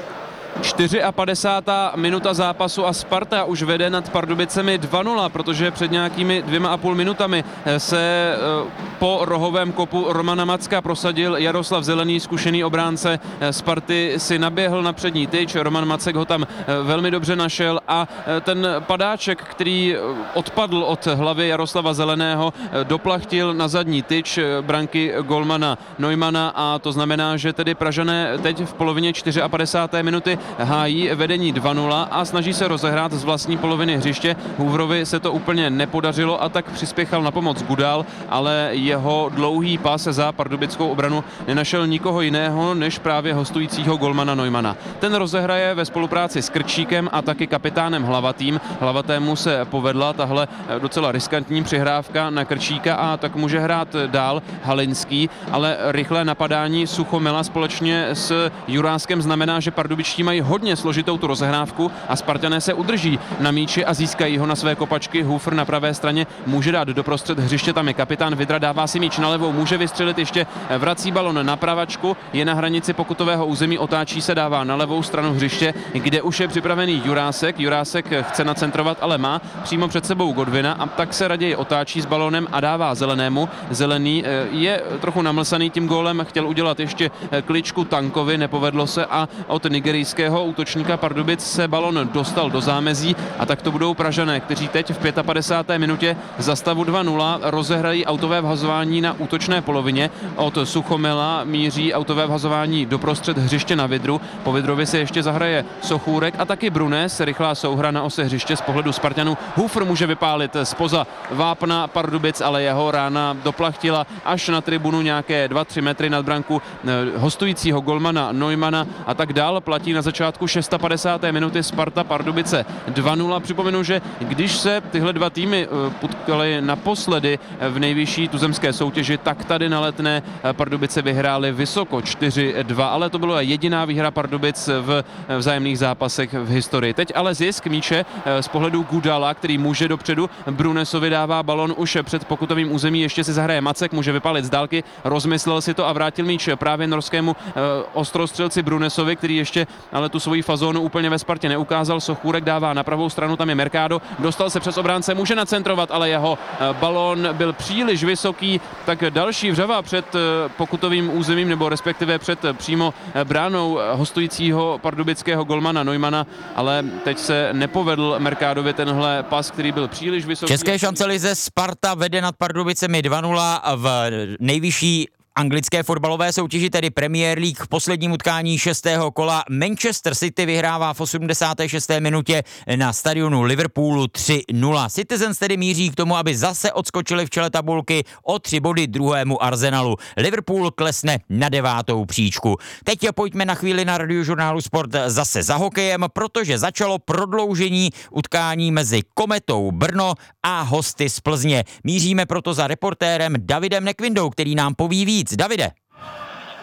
54. minuta zápasu a Sparta už vede nad Pardubicemi 2-0, protože před nějakými 2,5 minutami se po rohovém kopu Romana Macka prosadil Jaroslav Zelený, zkušený obránce Sparty, si naběhl na přední tyč, Roman Macek ho tam velmi dobře našel a ten padáček, který odpadl od hlavy Jaroslava Zeleného, doplachtil na zadní tyč branky golmana Neumana a to znamená, že tedy Pražané teď v polovině 54. minuty hájí vedení 2-0 a snaží se rozehrát z vlastní poloviny hřiště. Hooverovi se to úplně nepodařilo a tak přispěchal na pomoc Gudal, ale jeho dlouhý pas za pardubickou obranu nenašel nikoho jiného než právě hostujícího golmana Neumana. Ten rozehraje ve spolupráci s Krčíkem a taky kapitánem Hlavatým. Hlavatému se povedla tahle docela riskantní přihrávka na Krčíka a tak může hrát dál Halinský, ale rychlé napadání Suchomila společně s Juráskem znamená, že pardubičtí mají hodně složitou tu rozehrávku a Spartané se udrží na míči a získají ho na své kopačky. Hoofer na pravé straně může dát doprostřed hřiště, tam je kapitán Vidra, dává si míč na levou, může vystřelit, ještě vrací balon na pravačku, je na hranici pokutového území, otáčí se, dává na levou stranu hřiště, kde už je připravený Jurásek. Jurásek chce nacentrovat, ale má přímo před sebou Godwina a tak se raději otáčí s balonem a dává Zelenému. Zelený je trochu namlsaný tím gólem, chtěl udělat ještě kličku Tankovi, nepovedlo se a od nigerijského útočníka Pardubic se balon dostal do zámezí a tak to budou Pražané, kteří teď v 55. minutě za stavu 2-0 rozehrají autové vhazování na útočné polovině. Od Suchomela míří autové vhazování doprostřed hřiště na Vidru. Po Vidrovi se ještě zahraje Sochůrek a taky Brunes. Rychlá souhra na ose hřiště z pohledu Spartanů. Hoofer může vypálit zpoza vápna Pardubic, ale jeho rána doplachtila až na tribunu nějaké 2-3 metry nad branku hostujícího golmana Neumana a tak dál. Platí na začátku 56. minuty Sparta Pardubice 2-0. Připomenu, že když se tyhle dva týmy potkaly naposledy v nejvyšší tuzemské soutěži, tak tady na Letné Pardubice vyhrály vysoko 4-2, ale to byla jediná výhra Pardubic v vzájemných zápasech v historii. Teď ale zisk míče z pohledu Gudala, který může dopředu. Brunesovi dává balon už před pokutovým území, ještě si zahraje Macek, může vypalit z dálky, rozmyslel si to a vrátil míč právě norskému ostrostřelci Brunesovi, který ještě ale tu svoji fazónu úplně ve Spartě neukázal. Sochůrek dává na pravou stranu, tam je Mercado, dostal se přes obránce, může nacentrovat, ale jeho balón byl příliš vysoký, tak další vřava před pokutovým územím, nebo respektive před přímo bránou hostujícího pardubického golmana Neumana, ale teď se nepovedl Mercadovi tenhle pas, který byl příliš vysoký. České šancelize Sparta vede nad Pardubicemi 2-0 v nejvyšší anglické fotbalové soutěži, tedy Premier League. V posledním utkání 6. kola Manchester City vyhrává v 86. minutě na stadionu Liverpoolu 3-0. Citizens tedy míří k tomu, aby zase odskočili v čele tabulky o 3 body druhému Arsenalu. Liverpool klesne na 9. příčku. Teď pojďme na chvíli na Radiožurnálu Sport zase za hokejem, protože začalo prodloužení utkání mezi Kometou Brno a hosty z Plzně. Míříme proto za reportérem Davidem Nekvindou, který nám poví víc. Davide.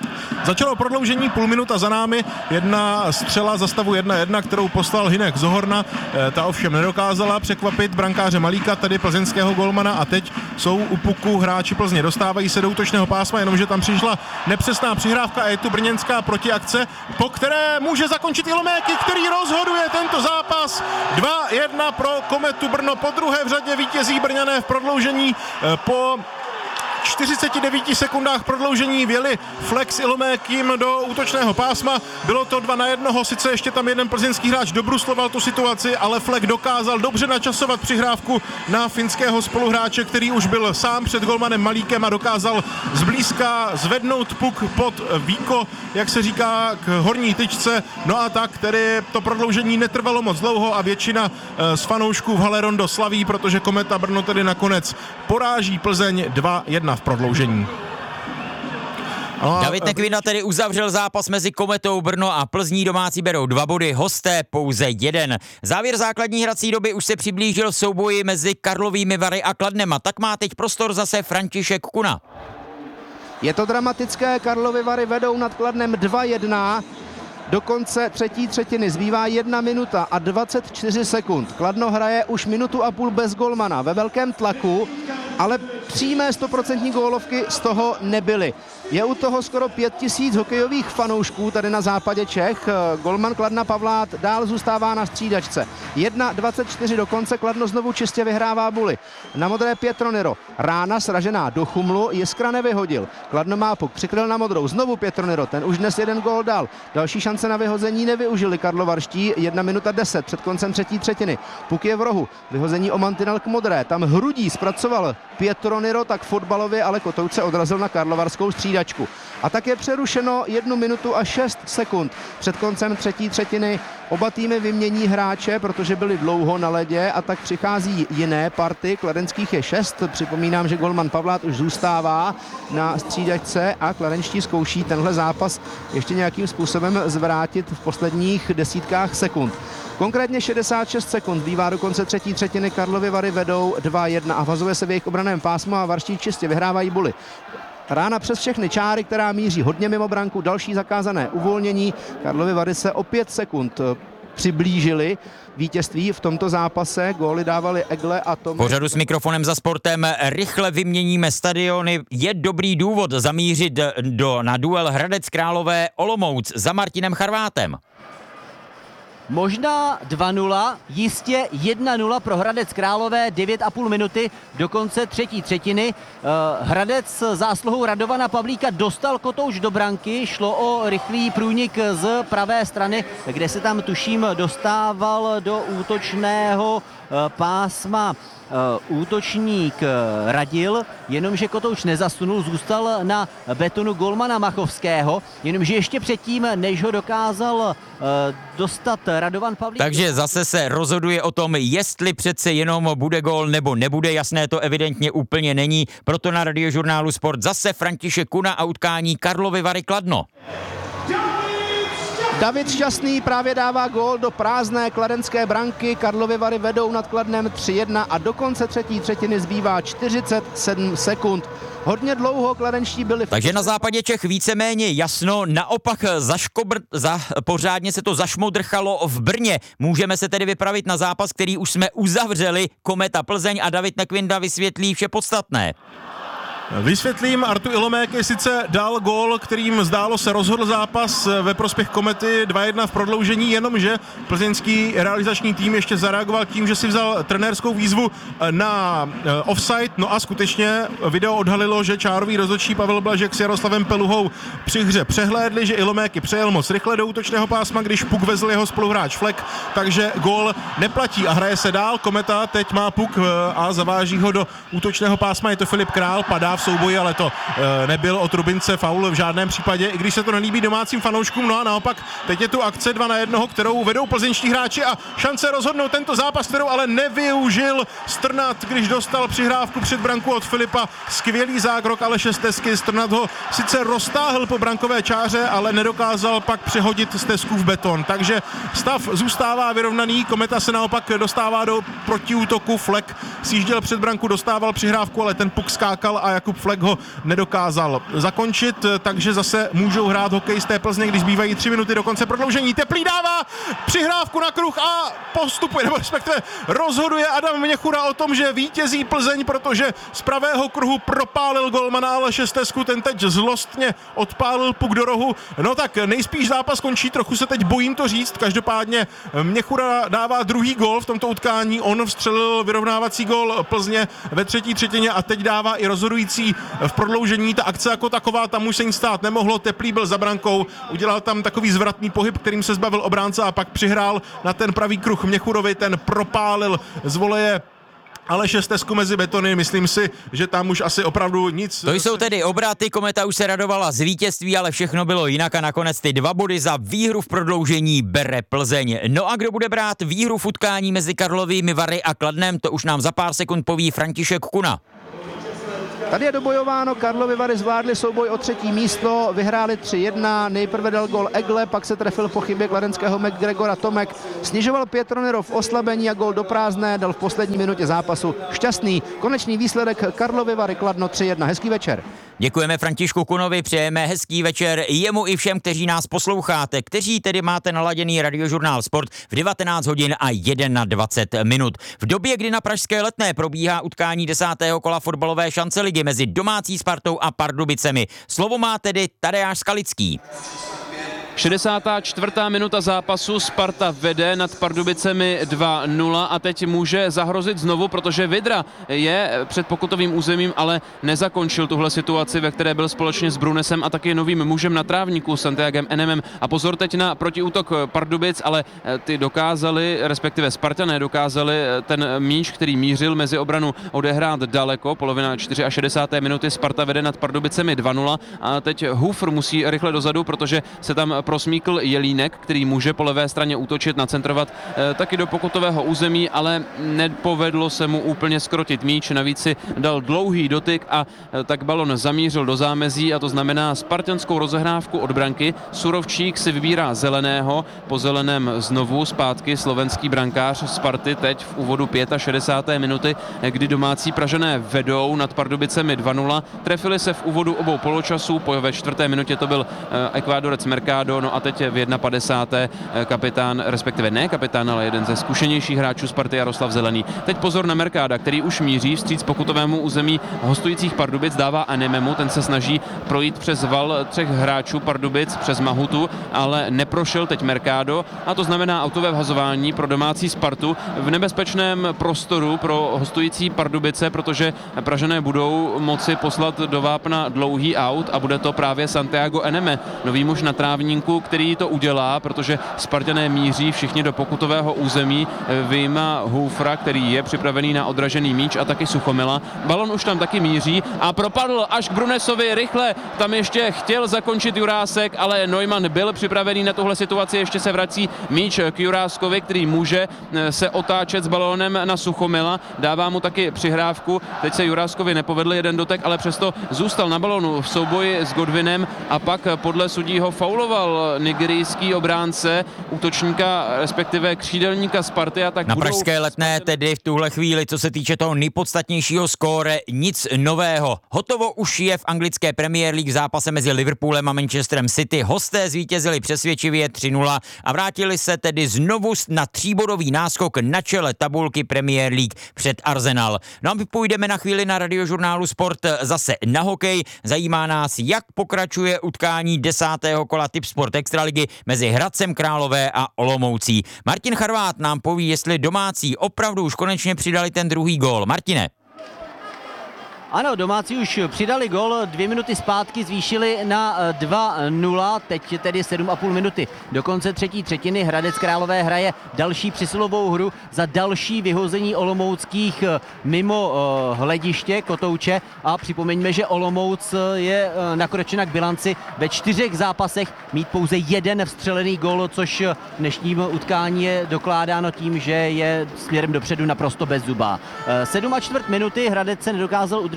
Začalo prodloužení, půl minuta za námi, jedna střela za stavu 1-1, kterou poslal Hynek Zohorna, ta ovšem nedokázala překvapit brankáře Malíka, tedy plzeňského golmana, a teď jsou u puku hráči Plzně, dostávají se do útočného pásma, jenomže tam přišla nepřesná přihrávka a je tu brněnská protiakce, po které může zakončit Iloméky, který rozhoduje tento zápas. 2-1 pro Kometu Brno, po druhé v řadě vítězí Brňané v prodloužení. Po 49 sekundách prodloužení vjeli Flex Ilomékým do útočného pásma. Bylo to 2-1, sice ještě tam jeden plzeňský hráč dobrusloval tu situaci, ale Fleck dokázal dobře načasovat přihrávku na finského spoluhráče, který už byl sám před golmanem Malíkem a dokázal zblízka zvednout puk pod víko, jak se říká, k horní tyčce. No a tak, tedy to prodloužení netrvalo moc dlouho a většina z fanoušků v hale Rondo slaví, protože Kometa Brno tedy nakonec poráží Plzeň 2-1 v prodloužení. David Nekvinda tedy uzavřel zápas mezi Kometou Brno a Plzní, domácí berou 2 body, hosté pouze 1. Závěr základní hrací doby už se přiblížil v souboji mezi Karlovými Vary a Kladnem, a tak má teď prostor zase František Kuna. Je to dramatické, Karlovy Vary vedou nad Kladnem 2-1. Do konce třetí třetiny zbývá 1 minuta a 24 sekund. Kladno hraje už minutu a půl bez golmana, ve velkém tlaku, ale přímé 100% gólovky z toho nebyly. Je u toho skoro 5000 hokejových fanoušků tady na západě Čech. Golman Kladna Pavlát dál zůstává na střídačce. 1:24 do konce, Kladno znovu čistě vyhrává buly. Na modré Pietroniro. Rána sražená do chumlu, Jiskra nevyhodil. Kladno má puk, přikryl na modrou, znovu Pietroniro, ten už dnes 1 gól dal. Další šance na vyhození nevyužili karlovarští, 1 minuta 10 před koncem třetí třetiny. Puk je v rohu, vyhození o mantinel k modré, tam hrudí zpracoval Pietroniro, tak fotbalově, ale Kotouč se odrazil na karlovarskou střídačku. A tak je přerušeno 1 minutu a 6 sekund před koncem třetí třetiny. Oba týmy vymění hráče, protože byli dlouho na ledě, a tak přichází jiné party. Kladenských je 6. Připomínám, že golman Pavlát už zůstává na střídačce a kladenští zkouší tenhle zápas ještě nějakým způsobem zvrátit v posledních desítkách sekund. Konkrétně 66 sekund zbývá do konce třetí třetiny, Karlovy Vary vedou 2-1 a vazuje se v jejich obraném pásmu a varští čistě vyhrávají buly. Rána přes všechny čáry, která míří hodně mimo branku, další zakázané uvolnění. Karlovy Vary se o 5 sekund přiblížili vítězství v tomto zápase. Góly dávali Egle a Tom. Pořadu s mikrofonem za sportem rychle vyměníme stadiony. Je dobrý důvod zamířit na duel Hradec Králové Olomouc za Martinem Charvátem. Možná 2-0, jistě 1-0 pro Hradec Králové, 9,5 minuty do konce třetí třetiny. Hradec zásluhou Radovana Pavlíka dostal Kotouč do branky, šlo o rychlý průnik z pravé strany, kde se tam tuším dostával do útočného pásma útočník Radil, jenomže Kotouč nezasunul, zůstal na betonu golmana Machovského, jenomže ještě předtím, než ho dokázal dostat Radovan Pavlík. Takže zase se rozhoduje o tom, jestli přece jenom bude gól nebo nebude, jasné to evidentně úplně není, proto na Radiožurnálu Sport zase František Kuna a utkání Karlovy Vary Kladno. David Šťastný právě dává gól do prázdné kladenské branky. Karlovy Vary vedou nad Kladnem 3-1 a do konce třetí třetiny zbývá 47 sekund. Hodně dlouho kladenští byli... Takže na západě Čech víceméně jasno, naopak pořádně se to zašmodrchalo v Brně. Můžeme se tedy vypravit na zápas, který už jsme uzavřeli, Kometa Plzeň, a David Nekvinda vysvětlí vše podstatné. Vysvětlím, Artu Iloméky sice dal gól, kterým zdálo se rozhodl zápas ve prospěch Komety 2-1 v prodloužení, jenomže plzeňský realizační tým ještě zareagoval tím, že si vzal trenérskou výzvu na offside, no a skutečně video odhalilo, že čárový rozhodčí Pavel Blažek s Jaroslavem Peluhou při hře přehlédli, že Iloméky přejel moc rychle do útočného pásma, když puk vezl jeho spoluhráč Fleck, takže gól neplatí a hraje se dál. Kometa teď má puk a zaváží ho do útočného pásma, je to Filip Král, padá v souboji, ale to nebyl od Rubince faul v žádném případě, i když se to nelíbí domácím fanouškům. No a naopak teď je tu akce 2-1, kterou vedou plzeňští hráči a šance rozhodnout tento zápas, kterou ale nevyužil Strnad, když dostal přihrávku před branku od Filipa. Skvělý zákrok Aleše Stesky. Strnad ho sice roztáhl po brankové čáře, ale nedokázal pak přehodit Stesku v beton. Takže stav zůstává vyrovnaný. Kometa se naopak dostává do protiútoku. Fleck sjížděl před branku, dostával přihrávku, ale ten puk skákal a Jakub Flek ho nedokázal zakončit, takže zase můžou hrát hokejisté Plzně, když zbývají 3 minuty do konce prodloužení. Teplý dává přihrávku na kruh a postupuje, nebo respektive rozhoduje Adam Měchura o tom, že vítězí Plzeň, protože z pravého kruhu propálil golmana Aleše Stesku, ten teď zlostně odpálil puk do rohu. No tak nejspíš zápas končí, trochu se teď bojím to říct, každopádně Měchura dává druhý gól v tomto utkání, on vstřelil vyrovnávací gól Plzně ve třetí třetině a teď dává i rozhodující v prodloužení. Ta akce jako taková, tam už se nic stát nemohlo, Teplý byl za brankou, udělal tam takový zvratný pohyb, kterým se zbavil obránce a pak přihrál na ten pravý kruh Měchurovi, ten propálil z voleje Aleše Stesku mezi betony, myslím si, že tam už asi opravdu nic. To jsou tedy obraty, Kometa už se radovala z vítězství, ale všechno bylo jinak a nakonec ty 2 body za výhru v prodloužení bere Plzeň. No a kdo bude brát výhru v utkání mezi Karlovými Vary a Kladnem, to už nám za pár sekund poví František Kuna. Tady je dobojováno, Karlovy Vary zvládli souboj o 3. místo, vyhráli 3-1, nejprve dal gol Egle, pak se trefil po chybě kladenského McGregora Tomek, snižoval Pietronerov oslabení a gol do prázdné dal v poslední minutě zápasu Šťastný. Konečný výsledek Karlovy Vary Kladno 3-1. Hezký večer. Děkujeme Františku Kunovi, přejeme hezký večer jemu i všem, kteří nás posloucháte, kteří tedy máte naladěný Radiožurnál Sport v 19 hodin a 21 minut. V době, kdy na pražské Letné probíhá utkání 10. kola fotbalové šance ligy mezi domácí Spartou a Pardubicemi. Slovo má tedy Tadeáš Skalický. 64. minuta zápasu, Sparta vede nad Pardubicemi 2-0 a teď může zahrozit znovu, protože Vidra je před pokutovým územím, ale nezakončil tuhle situaci, ve které byl společně s Brunesem a taky novým mužem na trávníku Santiagem Enemem. A pozor teď na protiútok Pardubic, ale ty dokázali, respektive Spartané dokázali ten míč, který mířil mezi obranu, odehrát daleko. Polovina 64. minuty, Sparta vede nad Pardubicemi 2-0 a teď Hufr musí rychle dozadu, protože se tam prosmíkl Jelínek, který může po levé straně útočit, nacentrovat taky do pokutového území, ale nepovedlo se mu úplně skrotit míč, navíc si dal dlouhý dotyk a tak balon zamířil do zámezí a to znamená spartanskou rozehrávku od branky. Surovčík si vybírá zeleného, po zeleném znovu zpátky slovenský brankář Sparty teď v úvodu 65. minuty, kdy domácí Pražané vedou nad Pardubicemi 2-0. Trefili se v úvodu obou poločasů, ve 4. minutě to byl Ekvádorec Mercado, no a teď v 51. kapitán, respektive ne kapitán, ale jeden ze zkušenějších hráčů Sparty Jaroslav Zelený. Teď pozor na Mercada, který už míří vstříc pokutovému území hostujících Pardubic, dává Anememu, ten se snaží projít přes val 3 hráčů Pardubic, přes Mahutu, ale neprošel teď Mercado a to znamená autové vhazování pro domácí Spartu v nebezpečném prostoru pro hostující Pardubice, protože Pražané budou moci poslat do vápna dlouhý aut a bude to právě Santiago Eneme, nový muž na trávníku, který to udělá, protože Spartané míří všichni do pokutového území, vyjma Hufra, který je připravený na odražený míč a taky Suchomila. Balon už tam taky míří a propadl až k Brunesovi rychle. Tam ještě chtěl zakončit Jurásek, ale Neumann byl připravený na tuhle situaci. Ještě se vrací míč k Juráskovi, který může se otáčet s balónem na Suchomila. Dává mu taky přihrávku. Teď se Juráskovi nepovedl jeden dotek, ale přesto zůstal na balonu v souboji s Godwinem a pak podle sudího fauloval nigerijský obránce útočníka, respektive křídelníka Sparty a tak na pražské Letné tedy v tuhle chvíli, co se týče toho nejpodstatnějšího skóre, nic nového. Hotovo už je v anglické Premier League v zápase mezi Liverpoolem a Manchesterem City. Hosté zvítězili přesvědčivě 3-0 a vrátili se tedy znovu na 3bodový náskok na čele tabulky Premier League před Arsenal. No a my půjdeme na chvíli na Radiožurnálu Sport zase na hokej. Zajímá nás, jak pokračuje utkání 10. kola Tipsport Extraligy mezi Hradcem Králové a Olomoucí. Martin Charvát nám poví, jestli domácí opravdu už konečně přidali ten druhý gól. Martine. Ano, domácí už přidali gol, 2 minuty zpátky zvýšili na 2-0, teď tedy 7,5 minuty. Do konce třetí třetiny Hradec Králové hraje další přesilovou hru za další vyhození olomouckých mimo hlediště Kotouče a připomeňme, že Olomouc je nakročena k bilanci ve 4 zápasech mít pouze 1 vstřelený gól, což v dnešním utkání je dokládáno tím, že je směrem dopředu naprosto bezzubá. 7,25 minuty Hradec se nedokázal udržet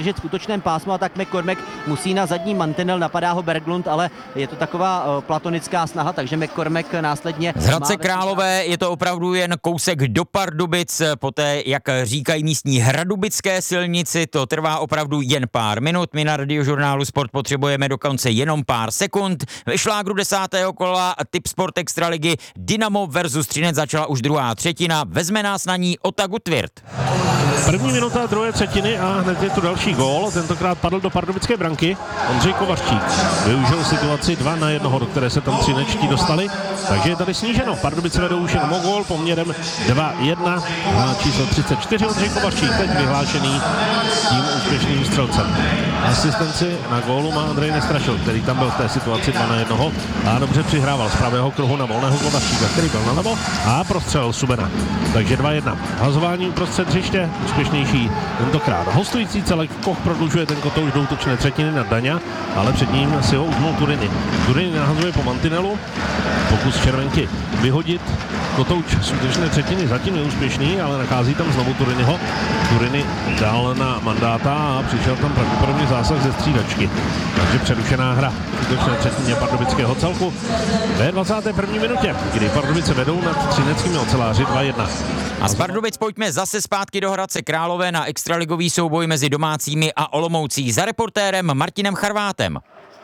udržet v útočném pásmu a tak McCormack musí na zadní mantinel, napadá ho Berglund, ale je to taková platonická snaha, takže McCormack následně... Z Hradce Králové je to opravdu jen kousek do Pardubic, poté, jak říkají místní hradubické silnici, to trvá opravdu jen pár minut. My na Radiožurnálu Sport potřebujeme dokonce jenom pár sekund. Ve šlágru 10. kola Tip Sport Extraligy Dynamo versus Třinec začala už druhá třetina. Vezme nás na ní Ota Gutwirth. První minuta druhé třetiny a hned je tu další gól. Tentokrát padl do pardubické branky Ondřej Kovařčík. Využil situaci 2-1, do které se tam třinečtí dostali. Takže je tady sníženo. Pardubice vedou už jenom o gól poměrem 2-1. Na číslo 34 Ondřej Kovařčík, teď vyhlášený tím úspěšným střelcem. Asistenci na gólu má Andrej Nestrašil, který tam byl v té situaci 2-1 a dobře přihrával z pravého kruhu na volného Kovařčíka, který byl nalevo a prostřelil Subena. Takže 2-1. Hazování uprostřed hřiště, úspěšnější tentokrát. Hostující celek Koch prodlužuje ten kotouč do útočné třetiny na Daňa, ale před ním si ho uzmul Turiny. Turiny nahazuje po mantinelu, pokus červenky vyhodit kotouč z útočné třetiny zatím neúspěšný, ale nachází tam znovu Turinyho. Turiny dal na Mandáta a přišel tam pravděpodobně zásah ze střídačky. Takže přerušená hra v útočné třetině pardubického celku ve 21. minutě, kdy Pardubice vedou nad třineckými oceláři 2-1. A z Pardubic pojďme zase zpátky do Hradce Králové na extraligový souboj mezi domácími a Olomoucí za reportérem Martinem Charvátem.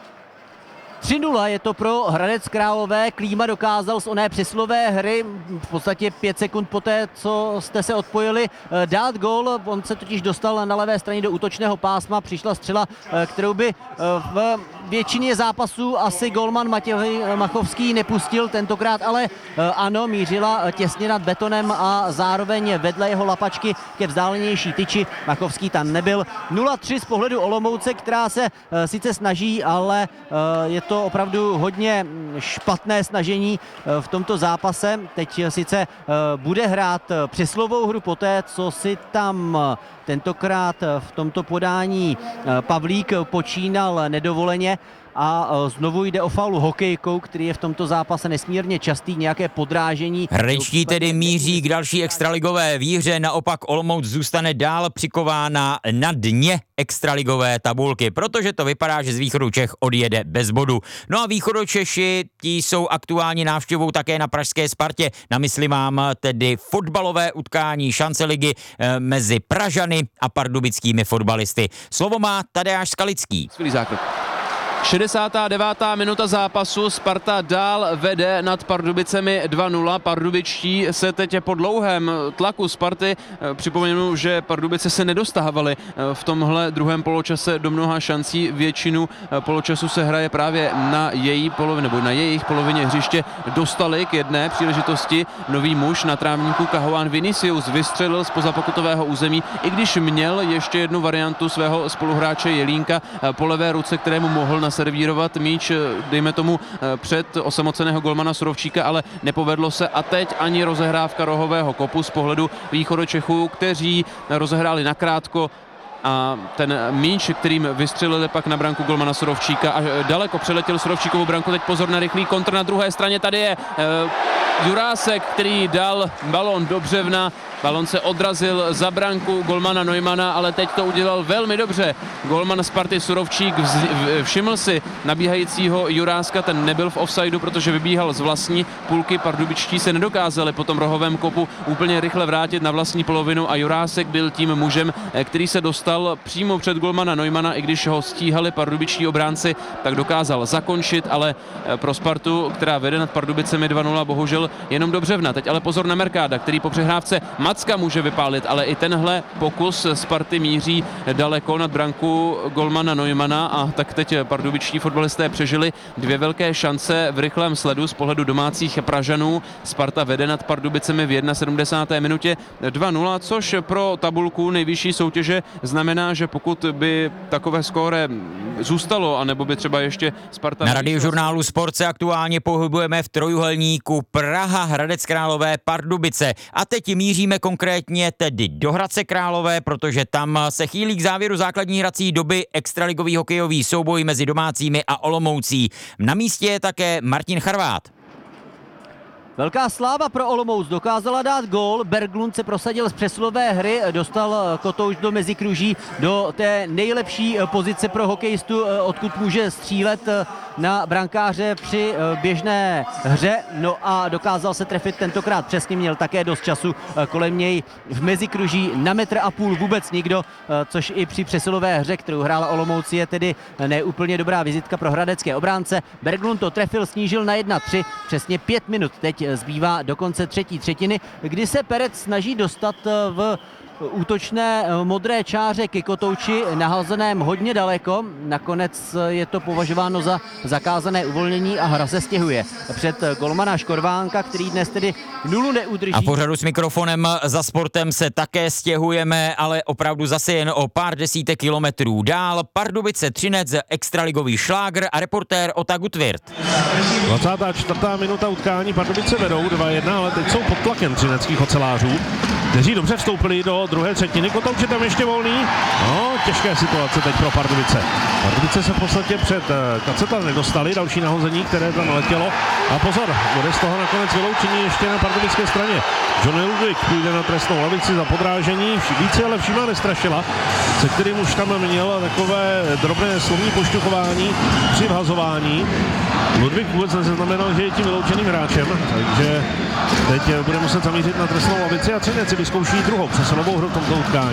3-0 je to pro Hradec Králové. Klíma dokázal z oné přesilové hry v podstatě 5 sekund poté, co jste se odpojili, dát gól. On se totiž dostal na levé straně do útočného pásma. Přišla střela, kterou by v většině zápasů asi golman Machovský nepustil. Tentokrát ale ano, mířila těsně nad betonem a zároveň vedle jeho lapačky ke vzdálenější tyči. Machovský tam nebyl. 0-3 z pohledu Olomouce, která se sice snaží, ale je to opravdu hodně špatné snažení v tomto zápase. Teď sice bude hrát přeslovou hru poté, co si tam tentokrát v tomto podání Pavlík počínal nedovoleně. A znovu jde o faul hokejkou, který je v tomto zápase nesmírně častý, nějaké podrážení. Hradečtí tedy míří k další extraligové výhře, naopak Olomouc zůstane dál přikována na dně extraligové tabulky, protože to vypadá, že z východu Čech odjede bez bodu. No a východočeši, ti jsou aktuálně návštěvou také na pražské Spartě. Na mysli mám tedy fotbalové utkání šance ligy mezi Pražany a pardubickými fotbalisty. Slovo má Tadeáš Skalický. 69. minuta zápasu, Sparta dál vede nad Pardubicemi 2-0. Pardubičtí se teď po dlouhém tlaku Sparty, připomenu, že Pardubice se nedostávaly v tomhle druhém poločase do mnoha šancí. Většinu poločasu se hraje právě na její polovině, nebo na jejich polovině hřiště. Dostali k jedné příležitosti nový muž na trávníku Kahoán Vinicius vystřelil zpoza pokutového území, i když měl ještě jednu variantu svého spoluhráče Jelínka po levé ruce, kterému mohl servírovat míč, dejme tomu, před osamoceného golmana Surovčíka, ale nepovedlo se a teď ani rozehrávka rohového kopu z pohledu východočechů, kteří rozehráli nakrátko a ten míč, kterým vystřelili pak na branku golmana Surovčíka a daleko přeletěl Surovčíkovu branku. Teď pozor na rychlý kontr na druhé straně. Tady je Jurásek, který dal balón do břevna. Balón se odrazil za branku golmana Neumana, ale teď to udělal velmi dobře. Golman Sparty Surovčík všiml si nabíhajícího Juráska, ten nebyl v offsideu, protože vybíhal z vlastní půlky. Pardubičtí se nedokázali po tom rohovém kopu úplně rychle vrátit na vlastní polovinu a Jurásek byl tím mužem, který se dostal přímo před golmana Neumana, i když ho stíhali pardubičtí obránci, tak dokázal zakončit, ale pro Spartu, která vede nad Pardubicemi 2-0, bohužel jenom do břevna. Teď ale pozor na Merkáda, který po přehrávce Macka může vypálit, ale i tenhle pokus Sparty míří daleko nad branku golmana Neumana a tak teď pardubičtí fotbalisté přežili dvě velké šance v rychlém sledu z pohledu domácích Pražanů. Sparta vede nad Pardubicemi v 71. minutě 2-0, což pro tabulku nejvyšší soutěže znamená, že pokud by takové skóre zůstalo, anebo by třeba ještě Sparta... Na Radiožurnálu Sport se aktuálně pohybujeme v trojuhelníku Praha, Hradec Králové, Pardubice. A teď míříme konkrétně tedy do Hradce Králové, protože tam se chýlí k závěru základní hrací doby extraligový hokejový souboj mezi domácími a Olomoucí. Na místě je také Martin Charvát. Velká sláva pro Olomouc, dokázala dát gól, Berglund se prosadil z přesilové hry, dostal kotouč do mezikruží, do té nejlepší pozice pro hokejistu, odkud může střílet na brankáře při běžné hře, no a dokázal se trefit tentokrát přesně, měl také dost času, kolem něj v mezikruží na 1,5 m vůbec nikdo, což i při přesilové hře, kterou hrála Olomouc, je tedy neúplně dobrá vizitka pro hradecké obránce. Berglund to trefil, snížil na 1:3, přesně 5 minut teď zbývá do konce třetí třetiny, kdy se Perec snaží dostat v útočné modré čáře ke kotouči, nahazeném hodně daleko. Nakonec je to považováno za zakázané uvolnění a hra se stěhuje před golmana Škorvánka, který dnes tedy nulu neudrží. A pořadu s mikrofonem za sportem se také stěhujeme, ale opravdu zase jen o pár desítek kilometrů dál. Pardubice Třinec, extraligový šlágr a reportér Ota Gutwirth. 24. minuta utkání, Pardubice vedou 2:1, ale teď jsou pod tlakem třineckých ocelářů, kteří dobře vstoupili do druhé třetiny. Kotouč je tam ještě volný. No, těžké situace teď pro Pardubice. Pardubice se v podstatě před Kaceta nedostali, další nahození, které tam letělo. A pozor, bude z toho nakonec vyloučení ještě na pardubické straně. Johnny Ludvík půjde na trestnou lavici za podrážení. Více ale všímá Nestrašila, se kterým už tam měl takové drobné slovní pošťuchování při vhazování. Ludvík vůbec neznamenal, že je tím vyloučeným hráčem, takže teď bude muset zamířit na trestnou lavici a Třinec si vyzkouší druhou přesunovou hru v tomto utkání.